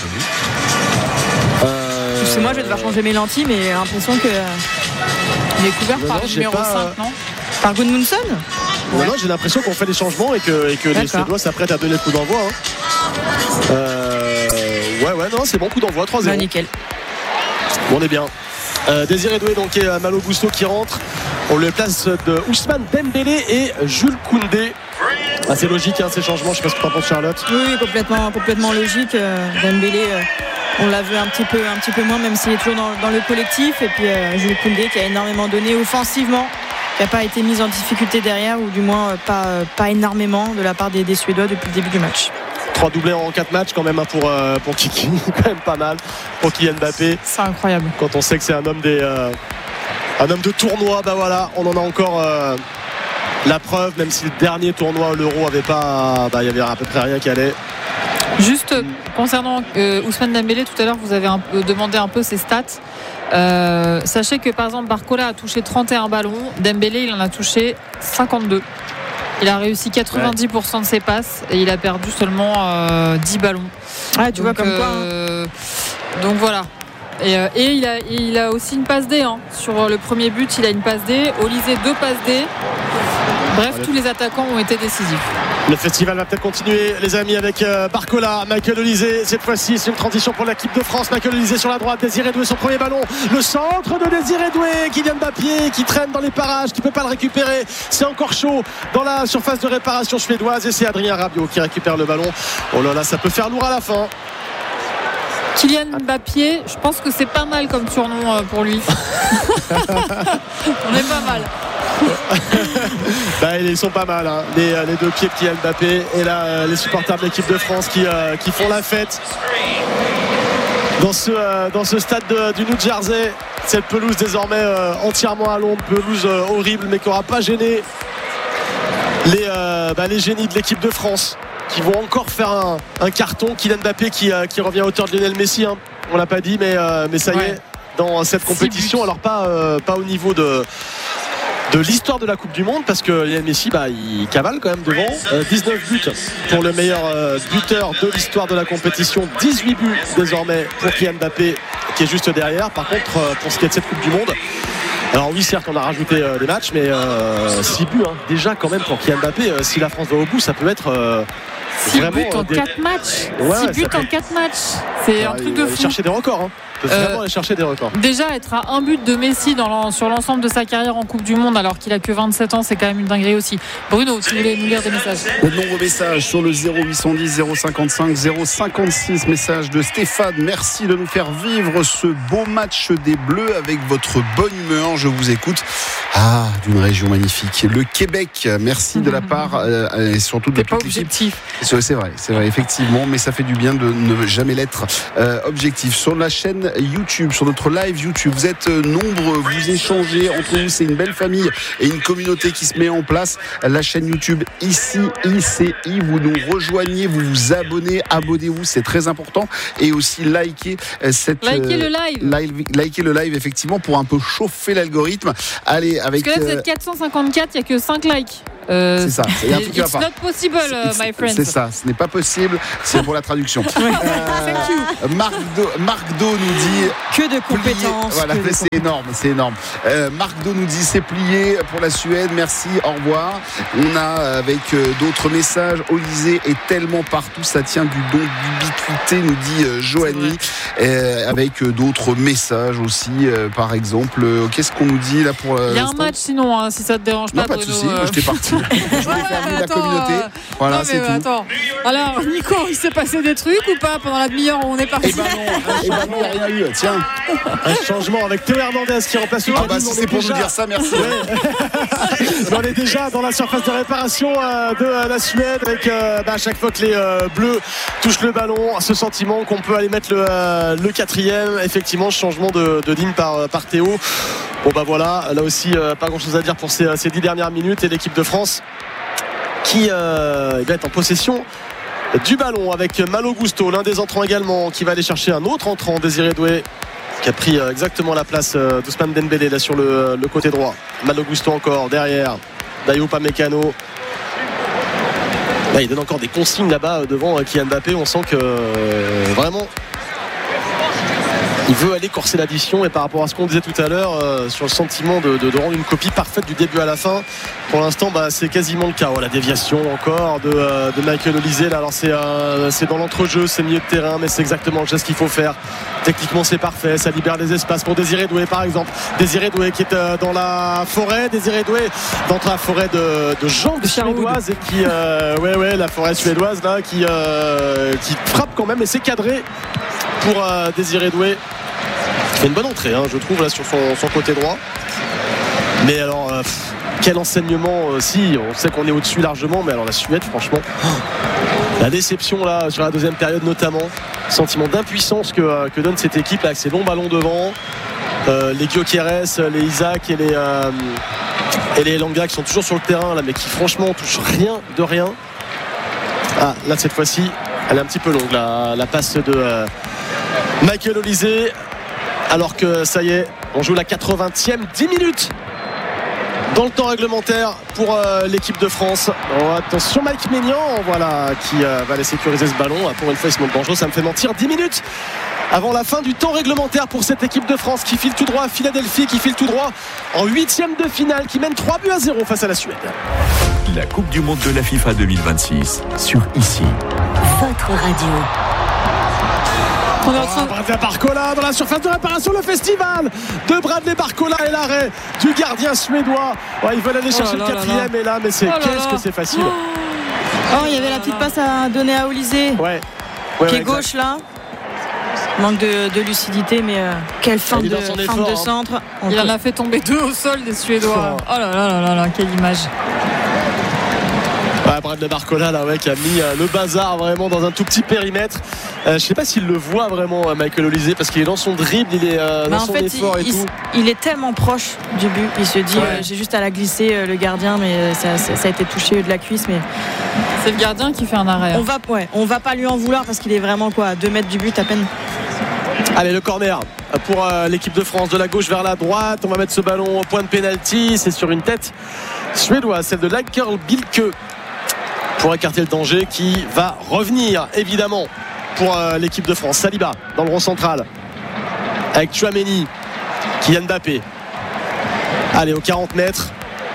Euh... C'est moi je vais devoir changer mes lentilles, mais j'ai l'impression que il est couvert non, par non, le numéro pas... cinq, non? Par Gudmundsson? Ouais. Non, non, j'ai l'impression qu'on fait des changements et que, et que les Suédois s'apprêtent à donner le coup d'envoi. Hein. Euh, ouais, ouais, non, c'est bon, coup d'envoi, trois zéro. Bah, nickel. Bon, on est bien. Euh, Désiré Doué, donc, et Malo Gusto qui rentre. On le place de Ousmane Dembélé et Jules Koundé. Ah, c'est logique, hein, ces changements. Je sais pas ce que tu en penses, Charlotte. Oui, oui, complètement, complètement logique. Euh, Dembélé, euh, on l'a vu un petit peu, un petit peu moins, même s'il est toujours dans, dans le collectif. Et puis euh, Jules Koundé qui a énormément donné offensivement, qui n'a pas été mise en difficulté derrière, ou du moins pas, pas énormément de la part des, des Suédois depuis le début du match. Trois doublés en quatre matchs quand même pour, euh, pour Kiki, quand même pas mal pour Kylian Mbappé. C'est incroyable. Quand on sait que c'est un homme des euh, un homme de tournoi, bah voilà, on en a encore euh, la preuve, même si le dernier tournoi, l'Euro, avait pas, bah il y avait à peu près rien qui allait. Juste concernant euh, Ousmane Dembélé, tout à l'heure vous avez un peu demandé un peu ses stats. Euh, sachez que par exemple Barcola a touché trente et un ballons, Dembélé il en a touché cinquante-deux. Il a réussi quatre-vingt-dix pour cent de ses passes et il a perdu seulement euh, dix ballons. Ah, tu donc, vois comme quoi. Euh, donc voilà. Et, euh, et il, a, il a aussi une passe D. Hein. Sur le premier but, il a une passe D. Olise, deux passes D. Bref, tous les attaquants ont été décisifs. Le festival va peut-être continuer, les amis, avec euh, Barcola, Michael Olise. Cette fois-ci, c'est une transition pour l'équipe de France. Michael Olise sur la droite, Désiré Doué, son premier ballon. Le centre de Désiré Doué, Kylian Mbappé qui traîne dans les parages, qui ne peut pas le récupérer. C'est encore chaud dans la surface de réparation suédoise. Et c'est Adrien Rabiot qui récupère le ballon. Oh là là, ça peut faire lourd à la fin. Kylian Mbappé, je pense que c'est pas mal comme surnom pour lui. On est pas mal. Bah, ils sont pas mal hein. les, les deux pieds de Kylian Mbappé. Et là les supporters de l'équipe de France qui, euh, qui font la fête dans ce, euh, dans ce stade de, du New Jersey. Cette pelouse désormais euh, entièrement à l'ombre, pelouse euh, horrible mais qui n'aura pas gêné les, euh, bah, les génies de l'équipe de France qui vont encore faire un, un carton. Kylian Mbappé qui, euh, qui revient à hauteur de Lionel Messi hein. On l'a pas dit mais, euh, mais ça y ouais. est dans cette compétition. Alors pas, euh, pas au niveau de de l'histoire de la Coupe du Monde parce que Lionel Messi bah, il cavale quand même devant. euh, dix-neuf buts pour le meilleur euh, buteur de l'histoire de la compétition, dix-huit buts désormais pour Kylian Mbappé qui est juste derrière. Par contre euh, pour ce qui est de cette Coupe du Monde, alors oui certes on a rajouté euh, des matchs mais euh, six buts hein. Déjà quand même pour Kylian Mbappé. euh, si la France va au bout ça peut être euh, six buts en des... quatre matchs ouais, six buts en quatre matchs, c'est ah, un truc de fou. Chercher des records hein. Peut vraiment euh, aller chercher des records. Déjà être à un but de Messi dans sur l'ensemble de sa carrière en Coupe du Monde alors qu'il a que vingt-sept ans, c'est quand même une dinguerie aussi. Bruno, tu voulais nous lire des messages? De nombreux messages sur le zéro huit cent dix zéro cinquante-cinq zéro cinquante-six. Message de Stéphane, merci de nous faire vivre ce beau match des Bleus avec votre bonne humeur. Je vous écoute Ah, d'une région magnifique. Le Québec, merci de la part euh, et surtout de T'es pas toute l'équipe. objectif. C'est c'est vrai, c'est vrai, effectivement, mais ça fait du bien de ne jamais l'être. Euh, objectif. Sur la chaîne YouTube, sur notre live YouTube, vous êtes nombreux, vous échangez entre vous, c'est une belle famille et une communauté qui se met en place. La chaîne YouTube ici, I C I, vous nous rejoignez, vous vous abonnez, abonnez-vous, c'est très important. Et aussi likez cette... Likez le live. live. Likez le live, effectivement, pour un peu chauffer l'algorithme. Allez, avec... Parce que là, vous êtes quatre cent cinquante-quatre, il n'y a que cinq likes. Euh, c'est ça, il y a un truc qui va It's pas. not possible, uh, my friends. C'est ça, ce n'est pas possible, c'est pour la traduction. euh, Marc, Do, Marc Do nous dit que de compétences. Voilà, que de c'est énorme, c'est énorme. Euh, Marc Do nous dit c'est plié pour la Suède, merci, au revoir. On a avec euh, d'autres messages, Olysée est tellement partout, ça tient du don d'ubiquité, nous dit euh, Joanie, euh, avec euh, d'autres messages aussi, euh, par exemple. Euh, qu'est-ce qu'on nous dit là pour euh, Il y a un match sinon, hein, si ça te dérange non, pas. pas de Bruno, souci, euh... moi j'étais parti. Je voulais faire vivre la communauté. Euh... Voilà, non, mais c'est euh, tout. Attends. Alors, Nico, il s'est passé des trucs ou pas pendant la demi-heure où on est parti? Eh ben non, eh ben non, il n'y a rien eu. Tiens, un changement avec Théo Hernandez qui remplace le ah bah, si c'est pour déjà... nous dire ça, merci. Ouais. On est déjà dans la surface de réparation euh, de euh, la Suède avec euh, bah, à chaque fois que les euh, Bleus touchent le ballon, ce sentiment qu'on peut aller mettre le, euh, le quatrième. Effectivement, changement de, de ligne par, par Théo. Bon bah voilà, là aussi euh, pas grand chose à dire pour ces, ces dix dernières minutes et l'équipe de France qui euh, va être en possession du ballon avec Malo Gusto, l'un des entrants également, qui va aller chercher un autre entrant, Désiré Doué, qui a pris euh, exactement la place euh, d'Ousmane Dembélé là sur le, le côté droit. Malo Gusto encore derrière Dayot Upamecano. Là, il donne encore des consignes là-bas devant euh, Kylian Mbappé. On sent que euh, vraiment il veut aller corser l'addition, et par rapport à ce qu'on disait tout à l'heure euh, sur le sentiment de, de, de rendre une copie parfaite du début à la fin, pour l'instant bah, c'est quasiment le cas. Oh, la déviation encore de, euh, de Michael Olysée là. Alors c'est, euh, c'est dans l'entrejeu, c'est milieu de terrain, mais c'est exactement le geste qu'il faut faire. Techniquement c'est parfait, ça libère des espaces pour Désiré Doué par exemple. Désiré Doué qui est euh, dans la forêt, Désiré Doué dans la forêt de, de jambes suédoises et qui euh, ouais ouais la forêt suédoise là qui, euh, qui frappe quand même, et c'est cadré pour euh, Désiré Doué. Il fait une bonne entrée hein, je trouve là sur son, son côté droit, mais alors euh, pff, quel enseignement euh, si on sait qu'on est au-dessus largement, mais alors la Suède franchement la déception là sur la deuxième période notamment, sentiment d'impuissance que, euh, que donne cette équipe là, avec ses longs ballons devant, euh, les Gyökeres, les Isaac et les euh, et les Elanga qui sont toujours sur le terrain là, mais qui franchement touchent rien de rien. Ah là cette fois-ci elle est un petit peu longue la, la passe de euh, Michael Olysée, alors que ça y est, on joue la quatre-vingtième, dix minutes dans le temps réglementaire pour euh, l'équipe de France. Oh, attention Mike Maignan, voilà, qui euh, va aller sécuriser ce ballon. Ah, pour une fois il se montre dangereux, ça me fait mentir. dix minutes avant la fin du temps réglementaire pour cette équipe de France qui file tout droit à Philadelphie, qui file tout droit en huitième de finale, qui mène trois buts à zéro face à la Suède. La Coupe du Monde de la FIFA deux mille vingt-six sur ici. Votre radio. On est en train Oh, Bradley Barcola dans la surface de réparation, le festival de Bradley Barcola et l'arrêt du gardien suédois. Ouais, ils veulent aller chercher oh là le là quatrième là. et là, mais c'est Oh là qu'est-ce là. que c'est facile. Oh, il y avait la petite passe à donner à Olysée, Ouais. Ouais, qui ouais, est gauche là. Manque de, de lucidité, mais euh, quelle fin Il est de, dans son fin effort, de hein. centre. On Il peut- en a fait tomber deux au sol des Suédois. Oh là là là là là, quelle image. Ouais, Bradley Barcola là, ouais, qui a mis euh, le bazar vraiment dans un tout petit périmètre. Euh, je sais pas s'il le voit vraiment euh, Michael Olysée, parce qu'il est dans son dribble, il est euh, Bah, dans en son fait, effort il, et il- tout. il est tellement proche du but. Il se dit, Ouais. euh, j'ai juste à la glisser, euh, le gardien, mais euh, ça, ça- ça a été touché de la cuisse. Mais C'est le gardien qui fait un arrêt. on va, ouais, on va pas lui en vouloir parce qu'il est vraiment quoi, à deux mètres du but à peine. Allez, le corner pour euh, l'équipe de France, de la gauche vers la droite. On va mettre ce ballon au point de pénalty. C'est sur une tête suédoise, celle de Lagerl Bilke, pour écarter le danger, qui va revenir évidemment pour euh, l'équipe de France. Saliba dans le rond central avec Tchouaméni, Kylian Mbappé. Allez, aux quarante mètres,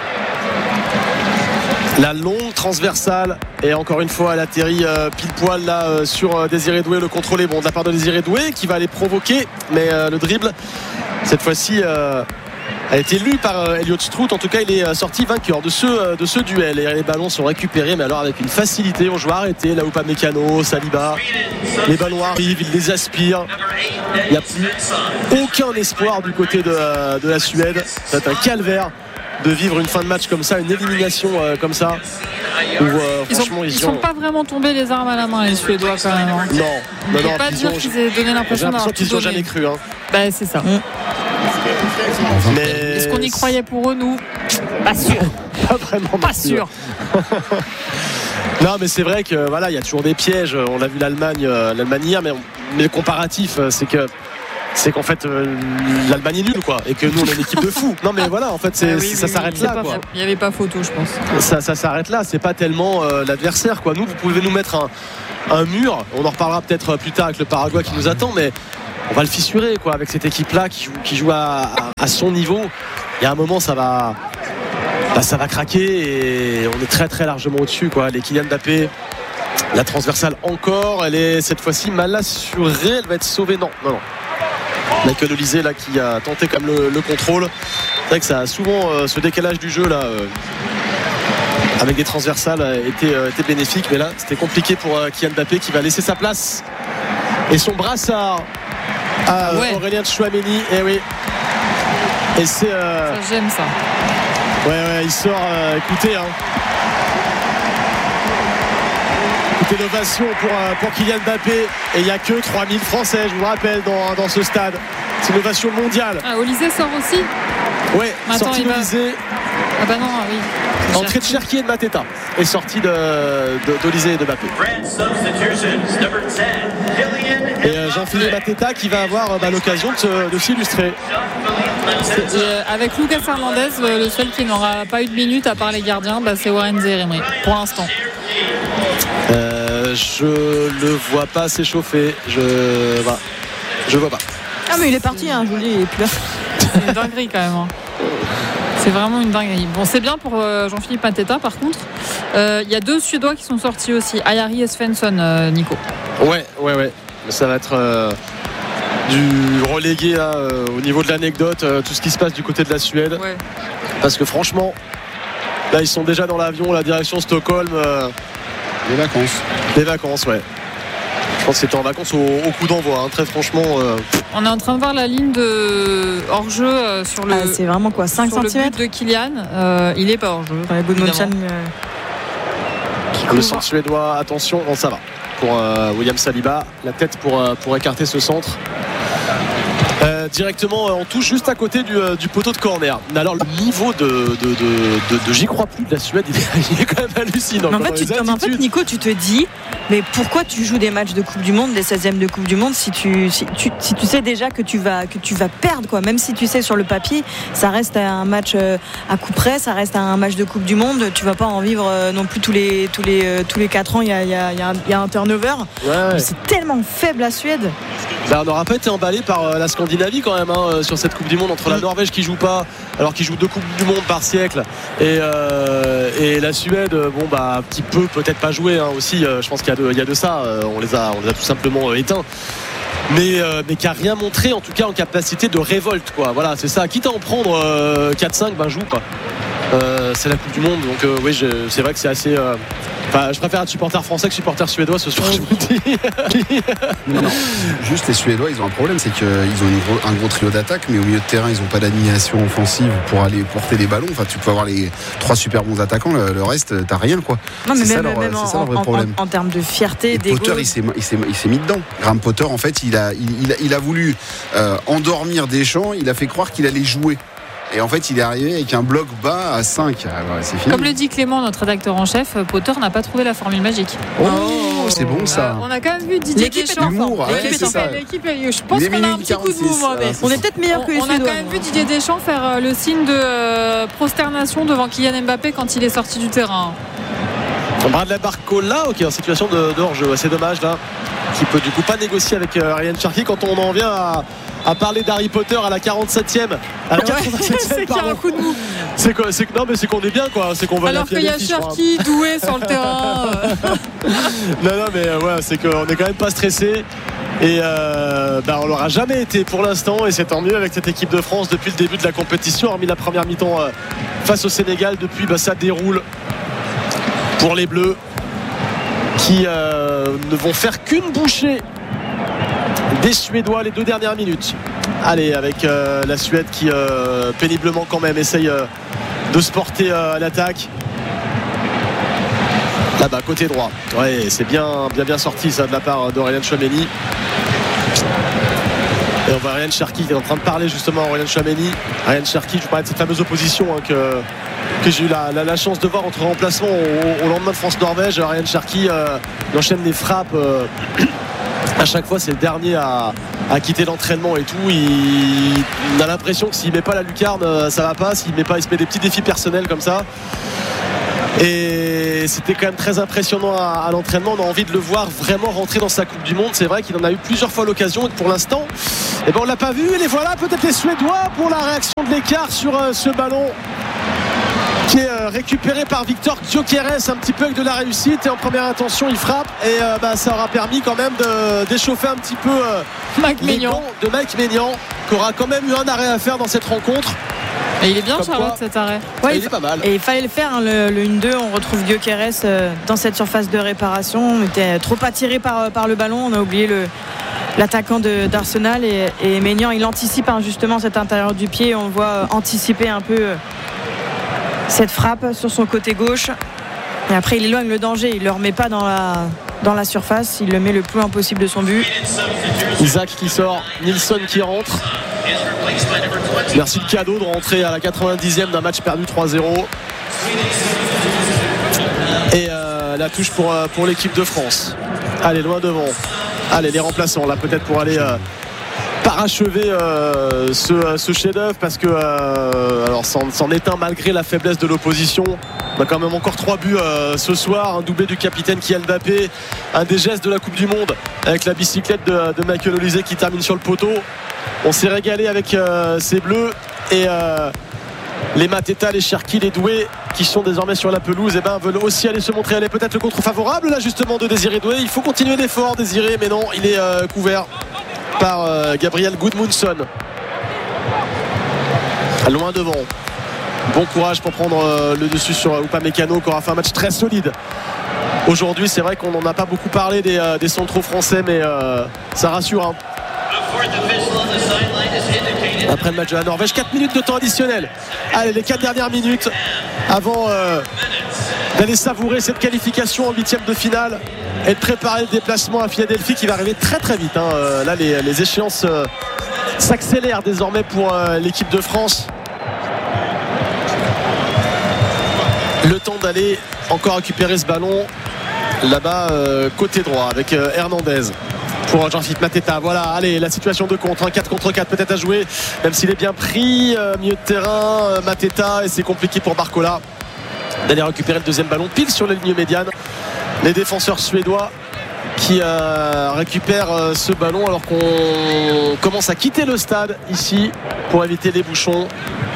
la longue transversale, et encore une fois elle atterrit euh, pile poil là euh, sur euh, Désiré Doué. Le contrôle est bon de la part de Désiré Doué qui va aller provoquer, mais euh, le dribble cette fois-ci euh, a été lu par euh, Elliott Strout. En tout cas il est euh, sorti vainqueur de ce, euh, de ce duel, et les ballons sont récupérés, mais alors avec une facilité. On joue arrêté là, Upamecano, Saliba, les ballons arrivent, ils les aspirent. Il n'y a plus aucun espoir du côté de, euh, de la Suède. C'est un calvaire de vivre une fin de match comme ça, une élimination euh, comme ça. Où, euh, ils franchement, ne ils sont ont... pas vraiment tombés les armes à la main, les Suédois quand même. Hein. Non, On non, ne peut non, pas dire ont... qu'ils aient donné l'impression d'avoir qu'ils tout n'ont donné. jamais cru. Hein. Bah, c'est ça. Mmh. Mais... Est-ce qu'on y croyait pour eux, nous? Pas sûr. Pas vraiment. Pas sûr. Non, mais c'est vrai que voilà, il y a toujours des pièges. On a vu l'Allemagne, euh, l'Allemagne hier, mais, on... mais le comparatif, c'est que c'est qu'en fait euh, l'Allemagne est nulle, quoi, et que nous on est une équipe de fous. Non, mais voilà, en fait, c'est, ah oui, ça oui, s'arrête oui, là, quoi. Il n'y avait pas photo, je pense. Ça, ça s'arrête là. C'est pas tellement euh, l'adversaire, quoi. Nous, vous pouvez nous mettre un, un mur. On en reparlera peut-être plus tard avec le Paraguay qui nous attend, mais on va le fissurer, quoi, avec cette équipe-là qui joue, qui joue à, à, à son niveau. Il y a un moment, ça va. Bah, ça va craquer et on est très très largement au-dessus, quoi. Les Kylian Mbappé, la transversale encore, elle est cette fois-ci mal assurée, elle va être sauvée. Non, non, non. Michael Olise là qui a tenté comme le, le contrôle. C'est vrai que ça a souvent euh, ce décalage du jeu là euh, avec des transversales a été, euh, été bénéfique, mais là c'était compliqué pour euh, Kylian Mbappé qui va laisser sa place et son brassard à euh, ouais. Aurélien Tchouaméni. Et oui. Et c'est. Euh... Ça, j'aime ça. Ouais, ouais, il sort. Euh, écoutez, hein. Écoutez, l'ovation pour, euh, pour Kylian Mbappé. Et il n'y a que trois mille Français, je vous le rappelle, dans, dans ce stade. C'est une ovation mondiale. Ah, Olise sort aussi. Ouais, sortie d'Olise. Va... Ah, bah non, ah oui. Entrée de Cherki et de Mateta. Et sortie de, de, d'Olise et de Mbappé. Et euh, Jean-Philippe Mateta qui va avoir bah, l'occasion de, de s'illustrer. Et, euh, avec Lucas Hernandez, le seul qui n'aura pas eu de minutes à part les gardiens, bah, c'est Warren Zaïre-Emery pour l'instant. Euh, je le vois pas s'échauffer. Je bah, je vois pas. Ah mais il est parti, hein, je vous le dis, il est plus là. C'est une dinguerie quand même. Hein. C'est vraiment une dinguerie. Bon, c'est bien pour euh, Jean-Philippe Mateta par contre. Il euh, y a deux Suédois qui sont sortis aussi, Ayari et Svensson, euh, Nico. Ouais, ouais, ouais. Ça va être euh, du relégué là, euh, au niveau de l'anecdote, euh, tout ce qui se passe du côté de la Suède. Ouais. Parce que franchement, là ils sont déjà dans l'avion, la direction Stockholm. Euh, les vacances. Les vacances, ouais. Je pense que c'était en vacances au, au coup d'envoi, hein, très franchement. Euh... On est en train de voir la ligne de hors-jeu euh, sur le. Ah, c'est vraiment quoi, cinq centimètres de Kylian. Euh, il est pas hors-jeu. Ouais, Goodmanson, euh... Le centre suédois, attention, bon, ça va. Pour euh, William Saliba, la tête pour, euh, pour écarter ce centre. Euh, directement on touche juste à côté du, euh, du poteau de corner. Alors le niveau de, de, de, de, de j'y crois plus de la Suède, il est, il est quand même hallucinant. Mais en, fait, tu, mais en fait Nico, tu te dis mais pourquoi tu joues des matchs de Coupe du Monde, des seizièmes de Coupe du Monde si tu, si tu, si tu sais déjà que tu vas, que tu vas perdre quoi. Même si tu sais sur le papier ça reste un match à coup près, ça reste un match de Coupe du Monde, tu vas pas en vivre non plus tous les, tous les, tous les quatre ans, il y a, il y a, il y a, un, il y a un turnover. Ouais, ouais. C'est tellement faible la Suède. Ben, on n'aura pas été emballé par euh, la Scandinavie quand même hein, sur cette Coupe du Monde, entre la Norvège qui joue pas alors qu'il joue deux Coupes du Monde par siècle et, euh, et la Suède, bon bah qui peut peut-être pas jouer hein, aussi, euh, je pense qu'il y a de, il y a de ça, euh, on, les a, on les a tout simplement euh, éteints. Mais, euh, mais qui a rien montré en tout cas en capacité de révolte quoi. Voilà, c'est ça, quitte à en prendre euh, quatre cinq, ben joue quoi. Euh, c'est la Coupe du Monde donc euh, oui je, c'est vrai que c'est assez euh... enfin, je préfère être supporter français que supporter suédois ce soir, je vous le dis. non, non. Juste les Suédois ils ont un problème, c'est qu'ils ont une gros, un gros trio d'attaque, mais au milieu de terrain ils n'ont pas d'animation offensive pour aller porter des ballons. Enfin tu peux avoir les trois super bons attaquants, le, le reste t'as rien quoi. Non mais c'est même, ça leur, même c'est en, ça leur vrai en, problème. En, en termes de fierté, des Potter il s'est, il, s'est, il s'est mis dedans. Graham Potter en fait il a, il, il a, il a voulu euh, endormir Deschamps, il a fait croire qu'il allait jouer. Et en fait, il est arrivé avec un bloc bas à cinq. Ah, ouais, c'est fini. Comme le dit Clément, notre rédacteur en chef, Potter n'a pas trouvé la formule magique. Oh, oh c'est bon ça. Euh, on a quand même vu Didier Deschamps. L'humour, l'équipe, ouais, c'est ça. L'équipe, je pense les qu'on a un petit coup de mouvement. Ah, on est peut-être meilleur que les On Suédois. a quand même vu Didier Deschamps faire le signe de euh, prosternation devant Kylian Mbappé quand il est sorti du terrain. Bradley Barcola, ok, en situation de, de hors-jeu. C'est dommage là, qui peut du coup pas négocier avec euh, Ryan Cherki quand on en vient à, à parler d'Harry Potter à la quarante-septième. À la quatre-vingt-septième, c'est qu'il y a un coup de mou. C'est quoi, c'est, non mais c'est qu'on est bien quoi, c'est qu'on va. Alors qu'il y a Cherki doué sur le terrain. non non mais euh, ouais, c'est qu'on est quand même pas stressé. Et euh, bah on l'aura jamais été pour l'instant et c'est tant mieux avec cette équipe de France depuis le début de la compétition, hormis la première mi-temps euh, face au Sénégal. Depuis bah, ça déroule pour les Bleus qui euh, ne vont faire qu'une bouchée des Suédois les deux dernières minutes. Allez avec euh, la Suède qui euh, péniblement quand même essaye euh, de se porter à l'attaque. Là-bas, côté droit. Ouais, c'est bien, bien, bien sorti ça de la part d'Aurélien Tchouaméni. Et on voit Ryan Cherki qui est en train de parler justement à Aurélien Tchouaméni. Ryan Cherki, je vous parlais de cette fameuse opposition hein, que, que j'ai eu la, la, la chance de voir entre remplacements au, au lendemain de France-Norvège. Ryan Cherki euh, il enchaîne les frappes. Euh, à chaque fois, c'est le dernier à, à quitter l'entraînement et tout. Il, on a l'impression que s'il met pas la lucarne, ça va pas. S'il met pas, il se met des petits défis personnels comme ça. Et c'était quand même très impressionnant à, à l'entraînement. On a envie de le voir vraiment rentrer dans sa Coupe du Monde. C'est vrai qu'il en a eu plusieurs fois l'occasion et que pour l'instant eh ben on l'a pas vu. Et les voilà, peut-être les Suédois pour la réaction de l'écart sur euh, ce ballon qui est euh, récupéré par Victor Gyökeres, un petit peu avec de la réussite. Et en première intention il frappe. Et euh, bah, ça aura permis quand même de, d'échauffer un petit peu euh, Mike Maignan de Mike Maignan, qui aura quand même eu un arrêt à faire dans cette rencontre. Et il est bien, Comme Charlotte, quoi, cet arrêt. Ouais, il, il est pas mal. Et il fallait le faire, hein, le, le un deux. On retrouve Gyökeres euh, dans cette surface de réparation. On était trop attiré par, par le ballon. On a oublié le, l'attaquant de, d'Arsenal. Et, et Maignan, il anticipe hein, justement cet intérieur du pied. On voit euh, anticiper un peu euh, cette frappe sur son côté gauche. Et après, il éloigne le danger. Il ne le remet pas dans la, dans la surface. Il le met le plus loin possible de son but. Isaac qui sort, Nilsson qui rentre. Merci le cadeau de rentrer à la quatre-vingt-dixième d'un match perdu trois zéro. Et euh, la touche pour, pour l'équipe de France. Allez, loin devant. Allez, les remplaçants là peut-être pour aller euh, parachever euh, ce, ce chef-d'œuvre parce que euh, alors c'en, c'en est un malgré la faiblesse de l'opposition. On a quand même encore trois buts euh, ce soir, un doublé du capitaine Kylian Mbappé, un des gestes de la Coupe du Monde avec la bicyclette de, de Michael Olise qui termine sur le poteau. On s'est régalé avec euh, ces bleus et euh, les Mateta, les Cherki, les Doué qui sont désormais sur la pelouse et ben, veulent aussi aller se montrer. Elle est peut-être le contre-favorable là justement de Désiré Doué. Il faut continuer l'effort Désiré, mais non, il est euh, couvert par euh, Gabriel Gudmundsson. Loin devant. Bon courage pour prendre euh, le dessus sur Upamecano qui aura fait un match très solide. Aujourd'hui, c'est vrai qu'on n'en a pas beaucoup parlé des, euh, des centraux français, mais euh, ça rassure. Hein. Après le match de la Norvège, quatre minutes de temps additionnel. Allez, les quatre dernières minutes avant euh, d'aller savourer cette qualification en huitième de finale et de préparer le déplacement à Philadelphie qui va arriver très très vite. Hein. Euh, là, les, les échéances euh, s'accélèrent désormais pour euh, l'équipe de France. Le temps d'aller encore récupérer ce ballon là-bas euh, côté droit avec euh, Hernandez pour Jean-Philippe Mateta. Voilà, allez, la situation de contre, un quatre contre quatre peut-être à jouer, même s'il est bien pris, euh, milieu de terrain, euh, Mateta, et c'est compliqué pour Barcola d'aller récupérer le deuxième ballon pile sur la ligne médiane. Les défenseurs suédois qui euh, récupèrent euh, ce ballon alors qu'on commence à quitter le stade ici pour éviter les bouchons.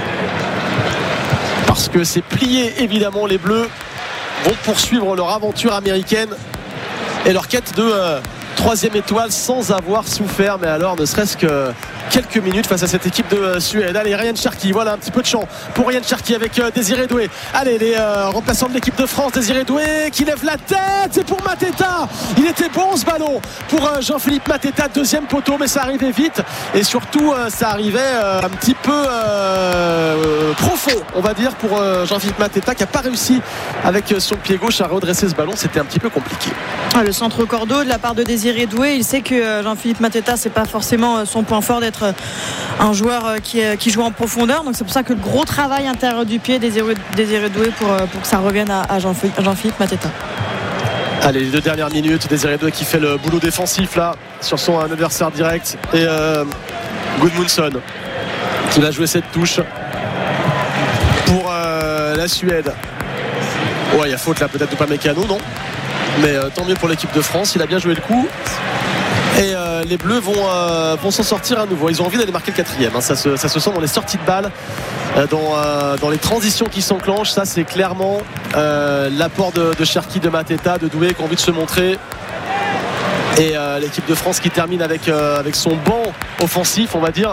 Parce que c'est plié, évidemment, les Bleus vont poursuivre leur aventure américaine et leur quête de euh, troisième étoile sans avoir souffert, mais alors ne serait-ce que quelques minutes face à cette équipe de euh, Suède. Allez, Ryan Cherki, voilà un petit peu de champ pour Ryan Cherki avec euh, Désiré Doué. Allez, les euh, remplaçants de l'équipe de France, Désiré Doué qui lève la tête, c'est pour Mateta. Il était bon ce ballon pour euh, Jean-Philippe Mateta, deuxième poteau, mais ça arrivait vite et surtout euh, ça arrivait euh, un petit peu euh, profond, on va dire, pour euh, Jean-Philippe Mateta qui n'a pas réussi avec son pied gauche à redresser ce ballon. C'était un petit peu compliqué. Ah, le centre cordeau de la part de Désiré Doué, il sait que euh, Jean-Philippe Mateta, c'est pas forcément euh, son point fort d'être un joueur qui, qui joue en profondeur, donc c'est pour ça que le gros travail intérieur du pied Désiré, Désiré Doué pour, pour que ça revienne à, à Jean-Philippe, Jean-Philippe Mateta. Allez, les deux dernières minutes, Désiré Doué qui fait le boulot défensif là sur son adversaire direct et euh, Gudmundsson qui va jouer cette touche pour euh, la Suède. Ouais, il y a faute là peut-être de Upamecano, non, mais euh, tant mieux pour l'équipe de France, il a bien joué le coup. Et euh, les Bleus vont, euh, vont s'en sortir à nouveau. Ils ont envie d'aller marquer le quatrième, hein. ça, se, ça se sent dans les sorties de balles, euh, dans, euh, dans les transitions qui s'enclenchent. Ça c'est clairement euh, l'apport de, de Cherki, de Mateta, de Doué qui ont envie de se montrer. Et euh, l'équipe de France qui termine avec, euh, avec son banc offensif, on va dire.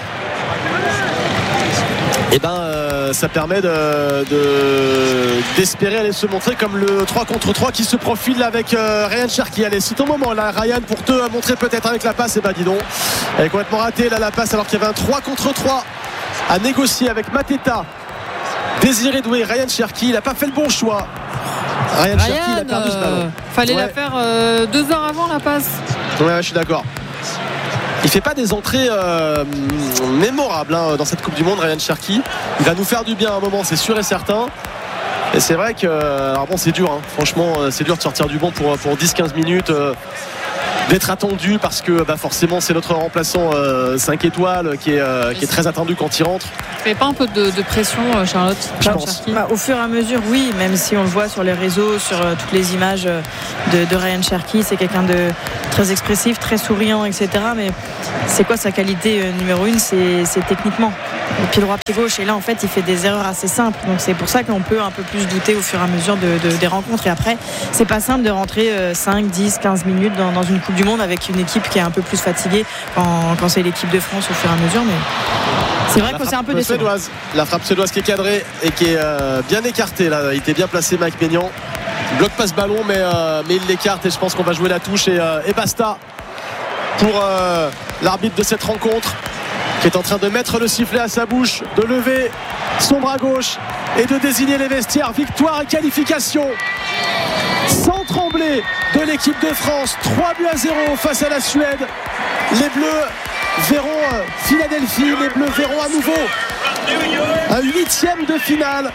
Et ben euh, ça permet de, de, d'espérer aller se montrer comme le trois contre trois qui se profile avec euh, Ryan Cherki. Allez, c'est ton moment là, Ryan, pour te montrer peut-être avec la passe. Et ben dis donc, elle est complètement ratée là la passe alors qu'il y avait un trois contre trois à négocier avec Mateta Désiré Doué, Ryan Cherki, il n'a pas fait le bon choix. Ryan, Ryan Cherki, il a perdu ce ballon. Euh, fallait ouais. la faire euh, deux heures avant la passe. Ouais, je suis d'accord. Il fait pas des entrées euh, mémorables hein, dans cette Coupe du Monde, Ryan Cherki. Il va nous faire du bien à un moment, c'est sûr et certain. Et c'est vrai que alors bon, c'est dur, hein. Franchement, c'est dur de sortir du banc pour, pour dix à quinze minutes. Euh, d'être attendu parce que bah, forcément c'est notre remplaçant euh, cinq étoiles qui est, euh, qui est très attendu quand il rentre. Il n'y a pas un peu de, de pression, Charlotte? Je pense. Bah, au fur et à mesure, oui, même si on le voit sur les réseaux, sur euh, toutes les images de, de Ryan Cherki, c'est quelqu'un de très expressif, très souriant, et cetera. Mais c'est quoi sa qualité euh, numéro une? C'est, c'est techniquement. Pied droit, pied gauche. Et là, en fait, il fait des erreurs assez simples. Donc c'est pour ça qu'on peut un peu plus douter au fur et à mesure de, de, des rencontres. Et après, c'est pas simple de rentrer euh, cinq, dix, quinze minutes dans, dans une Coupe du Monde avec une équipe qui est un peu plus fatiguée quand, quand c'est l'équipe de France au fur et à mesure. Mais c'est vrai la que c'est un peu décevant. Suédoise, la frappe suédoise qui est cadrée et qui est euh, bien écartée là. Il était bien placé, Mike Maignan. Il bloque pas ce ballon mais, euh, mais il l'écarte et je pense qu'on va jouer la touche et, euh, et basta pour euh, l'arbitre de cette rencontre qui est en train de mettre le sifflet à sa bouche, de lever son bras gauche et de désigner les vestiaires. Victoire et qualification sans trembler de l'équipe de France. Trois buts à zéro face à la Suède. Les Bleus verront Philadelphie, les Bleus verront à nouveau un huitième de finale,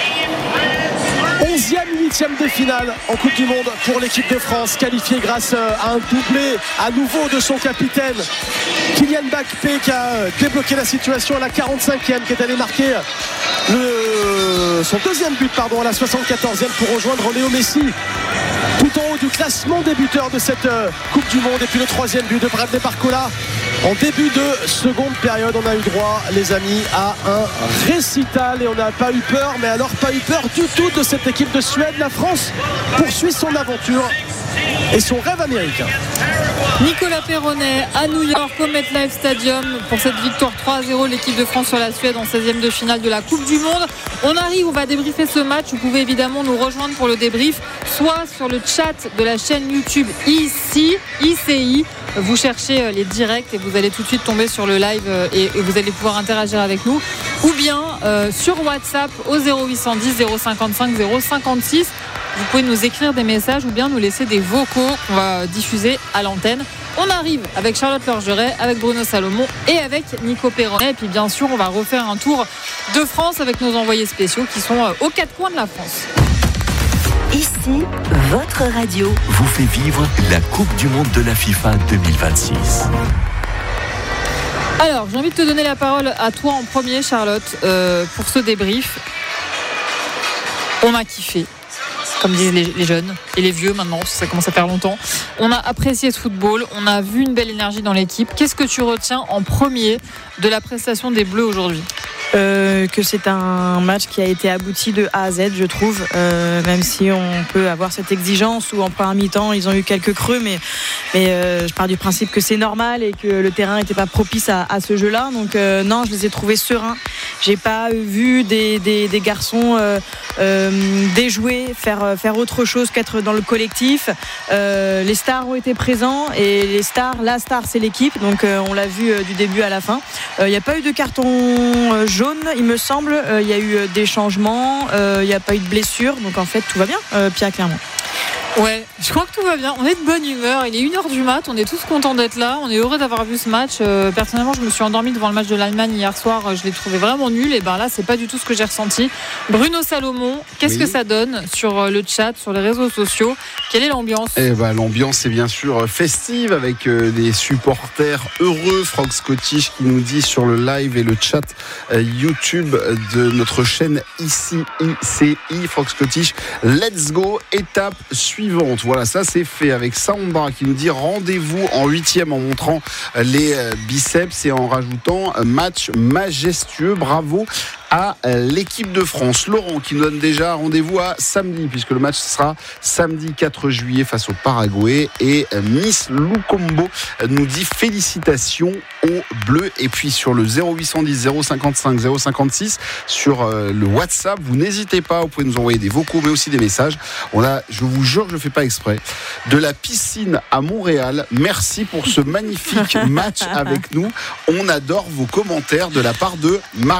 onzième huitième de finale en Coupe du Monde pour l'équipe de France, qualifiée grâce à un doublé à nouveau de son capitaine Kylian Mbappé qui a débloqué la situation à la quarante-cinquième, qui est allé marquer le... son deuxième but pardon, à la soixante-quatorzième pour rejoindre Léo Messi tout en haut du classement des buteurs de cette Coupe du Monde. Et puis le troisième but de Bradley Barcola en début de seconde période. On a eu droit, les amis, à un récital et on n'a pas eu peur, mais alors pas eu peur du tout de cette équipe de Suède. La France poursuit son aventure et son rêve américain. Nicolas Perronnet à New York au MetLife Stadium pour cette victoire trois à zéro, l'équipe de France sur la Suède en seizième de finale de la Coupe du Monde. On arrive, on va débriefer ce match. Vous pouvez évidemment nous rejoindre pour le débrief, soit sur le chat de la chaîne YouTube ici, I C I. Vous cherchez les directs et vous allez tout de suite tomber sur le live et vous allez pouvoir interagir avec nous, ou bien euh, sur WhatsApp au zéro huit cent dix zéro cinquante-cinq zéro cinquante-six. Vous pouvez nous écrire des messages ou bien nous laisser des vocaux qu'on va diffuser à l'antenne. On arrive avec Charlotte Lorgeret, avec Bruno Salomon et avec Nico Perronnet. Et puis bien sûr, on va refaire un tour de France avec nos envoyés spéciaux qui sont aux quatre coins de la France. Ici, votre radio vous fait vivre la Coupe du Monde de la FIFA deux mille vingt-six. Alors, j'ai envie de te donner la parole à toi en premier, Charlotte, euh, pour ce débrief. On a kiffé, comme disent les, les jeunes et les vieux maintenant, ça commence à faire longtemps. On a apprécié ce football, on a vu une belle énergie dans l'équipe. Qu'est-ce que tu retiens en premier de la prestation des Bleus aujourd'hui ? Euh, que c'est un match qui a été abouti de A à Z, je trouve, euh, même si on peut avoir cette exigence où en première mi-temps ils ont eu quelques creux, mais, mais euh, je pars du principe que c'est normal et que le terrain n'était pas propice à, à ce jeu-là. Donc euh, non, je les ai trouvés sereins. J'ai pas vu des, des, des garçons euh, euh, déjouer, faire, faire autre chose qu'être dans le collectif. Euh, les stars ont été présents et les stars, la star c'est l'équipe, donc euh, on l'a vu euh, du début à la fin. Il euh, n'y a pas eu de carton euh, jaune, il me semble. Il euh, y a eu euh, des changements, il euh, n'y a pas eu de blessures, donc en fait tout va bien, euh, Pierre, clairement. Ouais, je crois que tout va bien. On est de bonne humeur. Il est une heure du mat. On est tous contents d'être là. On est heureux d'avoir vu ce match. Euh, personnellement, je me suis endormie devant le match de l'Allemagne hier soir. Je l'ai trouvé vraiment nul. Et ben là, c'est pas du tout ce que j'ai ressenti. Bruno Salomon, qu'est-ce oui. que ça donne sur le chat, sur les réseaux sociaux ? Quelle est l'ambiance ? Eh ben, l'ambiance est bien sûr festive avec euh, des supporters heureux. Franck Scottish qui nous dit sur le live et le chat euh, YouTube de notre chaîne ici I C I. Franck Scottish, let's go, étape suivante. Voilà, ça c'est fait avec Sandra qui nous dit rendez-vous en huitième en montrant les biceps et en rajoutant match majestueux. Bravo à l'équipe de France. Laurent qui nous donne déjà rendez-vous à samedi puisque le match sera samedi quatre juillet face au Paraguay et Miss Lukombo nous dit félicitations aux Bleus. Et puis sur le zéro huit cent dix zéro cinquante-cinq zéro cinquante-six sur le WhatsApp, vous n'hésitez pas, vous pouvez nous envoyer des vocaux mais aussi des messages. On a, je vous jure, je ne fais pas exprès, de la piscine à Montréal. Merci pour ce magnifique match avec nous. On adore vos commentaires de la part de Marie.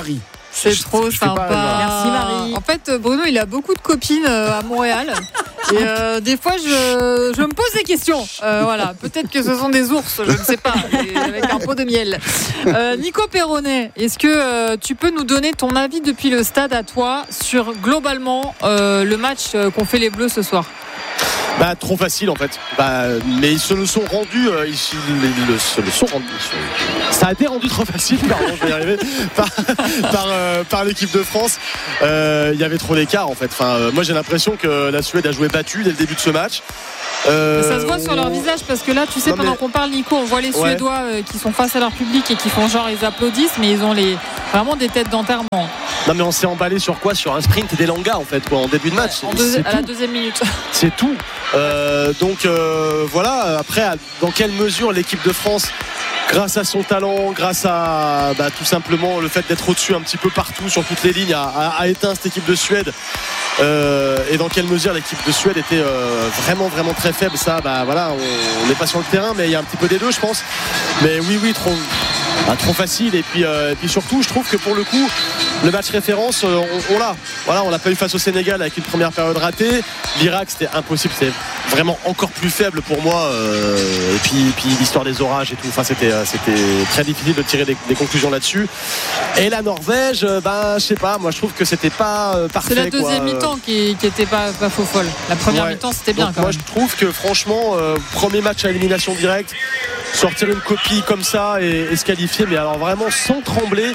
C'est Je- trop je fais pas, sympa. Alba. Merci, Marie. En fait, Bruno, il a beaucoup de copines euh, à Montréal. Et euh, des fois, je, je me pose des questions. Euh, voilà, peut-être que ce sont des ours, je ne sais pas, et avec un pot de miel. Euh, Nico Perronnet, est-ce que euh, tu peux nous donner ton avis depuis le stade à toi sur globalement euh, le match euh, qu'ont fait les Bleus ce soir? Bah, trop facile en fait. Bah, mais ils se le sont rendus. Euh, ils, ils, ils se le sont rendus. Ça a été rendu trop facile, pardon, je vais y arriver, par, par, euh, par l'équipe de France. Euh, il y avait trop d'écart en fait. Enfin, euh, moi j'ai l'impression que la Suède a joué battue dès le début de ce match. Euh, Ça se voit on... sur leur visage parce que là, tu sais, Non, pendant mais... qu'on parle, Nico, on voit les Ouais. Suédois euh, qui sont face à leur public et qui font genre ils applaudissent, mais ils ont les vraiment des têtes d'enterrement. Non mais on s'est emballé sur quoi? Sur un sprint et des langas en fait quoi, en début de match. En C'est- deux- c'est à la tout. deuxième minute. C'est tout. Euh, donc euh, voilà. Après, à- dans quelle mesure l'équipe de France, grâce à son talent, grâce à bah, tout simplement le fait d'être au-dessus un petit peu partout sur toutes les lignes, a, a- a éteint cette équipe de Suède. Euh, et dans quelle mesure l'équipe de Suède était euh, vraiment vraiment très faible, ça bah voilà, on n'est pas sur le terrain, mais il y a un petit peu des deux, je pense. Mais oui oui trop bah, trop facile. Et puis euh, et puis surtout, je trouve que pour le coup, le match référence, euh, on, on l'a. Voilà, on l'a pas eu face au Sénégal avec une première période ratée. L'Irak, c'était impossible, c'était vraiment encore plus faible pour moi. Euh, et puis, et puis l'histoire des orages et tout. Enfin, c'était, c'était très difficile de tirer des, des conclusions là-dessus. Et la Norvège, euh, ben, je sais pas. Moi, je trouve que c'était pas euh, parfait. C'est la deuxième quoi. mi-temps qui, qui était pas, pas faux folle. La première Ouais. mi-temps, c'était bien Donc, quand moi, même. je trouve que franchement, euh, premier match à élimination directe, sortir une copie comme ça et, et se qualifier, mais alors vraiment sans trembler,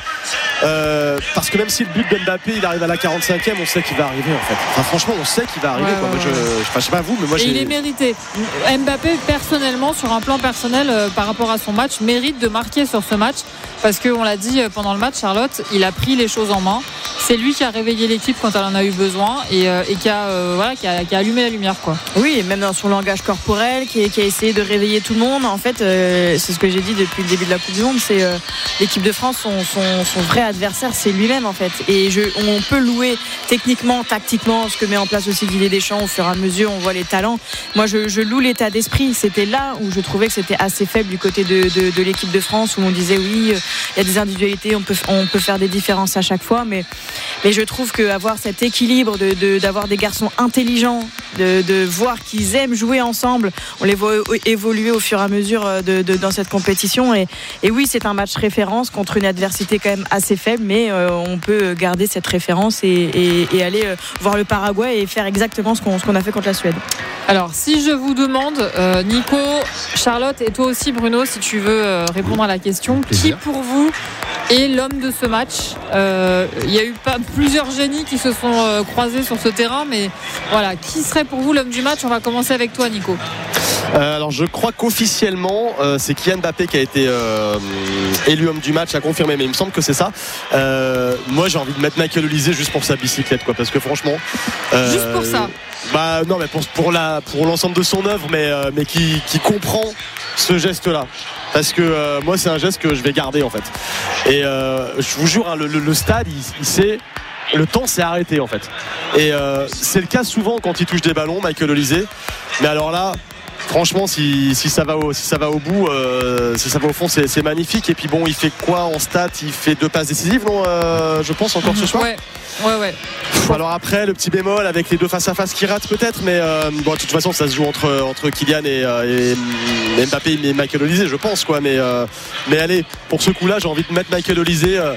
euh, parce que même si le but d'Mbappé il arrive à la quarante-cinquième, on sait qu'il va arriver en fait. Enfin, franchement, on sait qu'il va arriver. Ouais, quoi. ouais, Moi, je, ouais. je, enfin, je sais pas vous, mais moi Et j'ai. il est mérité. Mbappé, personnellement, sur un plan personnel, euh, par rapport à son match, mérite de marquer sur ce match. Parce qu'on l'a dit euh, pendant le match, Charlotte, il a pris les choses en main. C'est lui qui a réveillé l'équipe quand elle en a eu besoin et, euh, et qui, a, euh, voilà, qui, a, qui a allumé la lumière, quoi. Oui, et même dans son langage corporel, qui, qui a essayé de réveiller tout le monde. En fait, euh, c'est ce que j'ai dit depuis le début de la Coupe du Monde, c'est euh, l'équipe de France, son, son, son vrai adversaire, c'est lui-même en fait. Et je, on peut louer techniquement, tactiquement, ce que met en place aussi Didier Deschamps. Au fur et à mesure, on voit les talents. Moi, je, je loue l'état d'esprit. C'était là où je trouvais que c'était assez faible du côté de, de, de l'équipe de France, où on disait oui, il euh, y a des individualités, on peut, on peut faire des différences à chaque fois, mais mais je trouve qu'avoir cet équilibre, de, de, d'avoir des garçons intelligents, de, de voir qu'ils aiment jouer ensemble, on les voit évoluer au fur et à mesure de, de, dans cette compétition. Et, et oui, c'est un match référence contre une adversité quand même assez faible, mais euh, on peut garder cette référence et, et, et aller euh, voir le Paraguay et faire exactement ce qu'on, ce qu'on a fait contre la Suède. Alors, si je vous demande, euh, Nico, Charlotte et toi aussi, Bruno, si tu veux euh, répondre à la question, qui pour vous est l'homme de ce match? euh, Il y a eu pas, plusieurs génies qui se sont euh, croisés sur ce terrain, mais voilà, qui serait pour vous l'homme du match? On va commencer avec toi, Nico. Euh, alors je crois qu'officiellement euh, c'est Kylian Mbappé qui a été euh, élu homme du match, à confirmer, mais il me semble que c'est ça. Euh, moi j'ai envie de mettre Michael Olise juste pour sa bicyclette, quoi, parce que franchement euh, Juste pour ça? Bah non, mais pour, pour, la, pour l'ensemble de son œuvre, mais, euh, mais qui, qui comprend ce geste là, parce que euh, moi c'est un geste que je vais garder en fait. Et euh, je vous jure, hein, le, le, le stade il, il sait, le temps s'est arrêté en fait. Et euh, c'est le cas souvent quand il touche des ballons, Michael Olise. Mais alors là, franchement, si, si, ça va au, si ça va au bout, euh, si ça va au fond, c'est, c'est magnifique. Et puis bon, il fait quoi en stats? Il fait deux passes décisives, non euh, je pense encore ce soir. Ouais, ouais, ouais. Alors après, le petit bémol avec les deux face à face qui ratent peut-être, mais euh, bon, de toute façon, ça se joue entre, entre Kylian et, euh, et, et Mbappé et Michael Olise, je pense, quoi. Mais, euh, mais allez, pour ce coup-là, j'ai envie de mettre Michael Olise. Euh,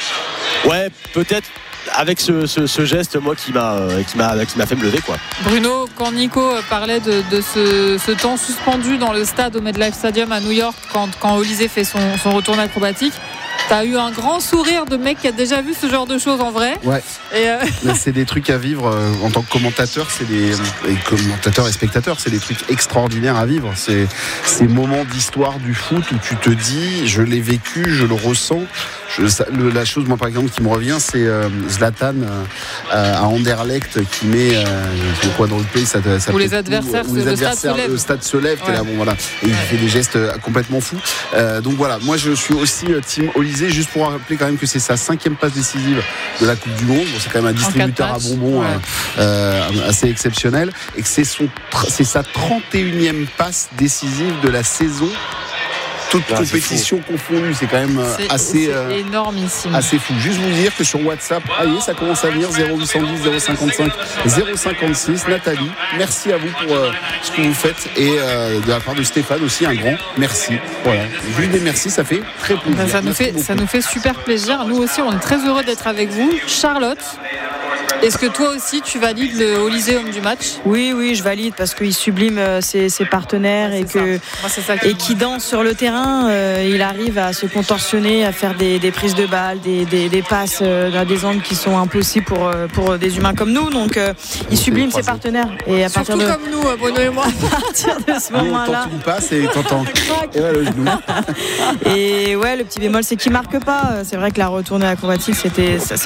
ouais, peut-être. Avec ce, ce, ce geste, moi, qui m'a, euh, qui, m'a, qui m'a fait me lever, quoi. Bruno, quand Nico parlait de, de ce, ce temps suspendu dans le stade au MetLife Stadium à New York, quand, quand Olise fait son, son retour acrobatique, t'as eu un grand sourire de mec qui a déjà vu ce genre de choses en vrai. Ouais. Et euh... Là, c'est des trucs à vivre euh, en tant que commentateur, c'est des et commentateurs et spectateurs, c'est des trucs extraordinaires à vivre. C'est ces moments d'histoire du foot où tu te dis, je l'ai vécu, je le ressens. Je, ça, le, la chose, moi par exemple, qui me revient, c'est euh, Zlatan euh, à Anderlecht qui met euh, son quadruplé, ça, ça où les adversaires, où les le, adversaires stade le stade se lève, ouais. là, bon, voilà, et il ouais. fait des gestes complètement fous. Euh, donc voilà, moi je suis aussi team Olise, juste pour rappeler quand même que c'est sa cinquième passe décisive de la Coupe du Monde. Bon, c'est quand même un distributeur à bonbons ouais. euh, assez exceptionnel, et que c'est, son, c'est sa trente et unième passe décisive de la saison Toutes Ah, compétitions confondues, c'est quand même C'est, assez, c'est euh, énormissime. assez fou. Juste vous dire que sur WhatsApp, allez, ça commence à venir zéro huit cent dix zéro cinquante-cinq zéro cinquante-six. Nathalie, merci à vous pour euh, ce que vous faites et euh, de la part de Stéphane aussi un grand merci. Voilà, juste des merci, ça fait très plaisir. Ben, ça, nous fait, ça nous fait super plaisir. Nous aussi, on est très heureux d'être avec vous. Charlotte, est-ce que toi aussi tu valides le Olysée homme du match? Oui, oui, je valide parce qu'il sublime euh, ses, ses partenaires et C'est que ça. Moi, c'est ça qui et qui danse sur le terrain. Euh, il arrive à se contorsionner, à faire des, des prises de balles, des, des, des passes euh, à des angles qui sont impossibles pour, euh, pour des humains comme nous. Donc, euh, il sublime ses partenaires. Et à partir Surtout de, comme nous, Bruno et moi. à partir de ce Nous, on moment-là. tente une passe et t'entends. Et voilà le genou. Et ouais, le petit bémol, c'est qu'il marque pas. C'est vrai que la retournée acrobatique, c'était, ça,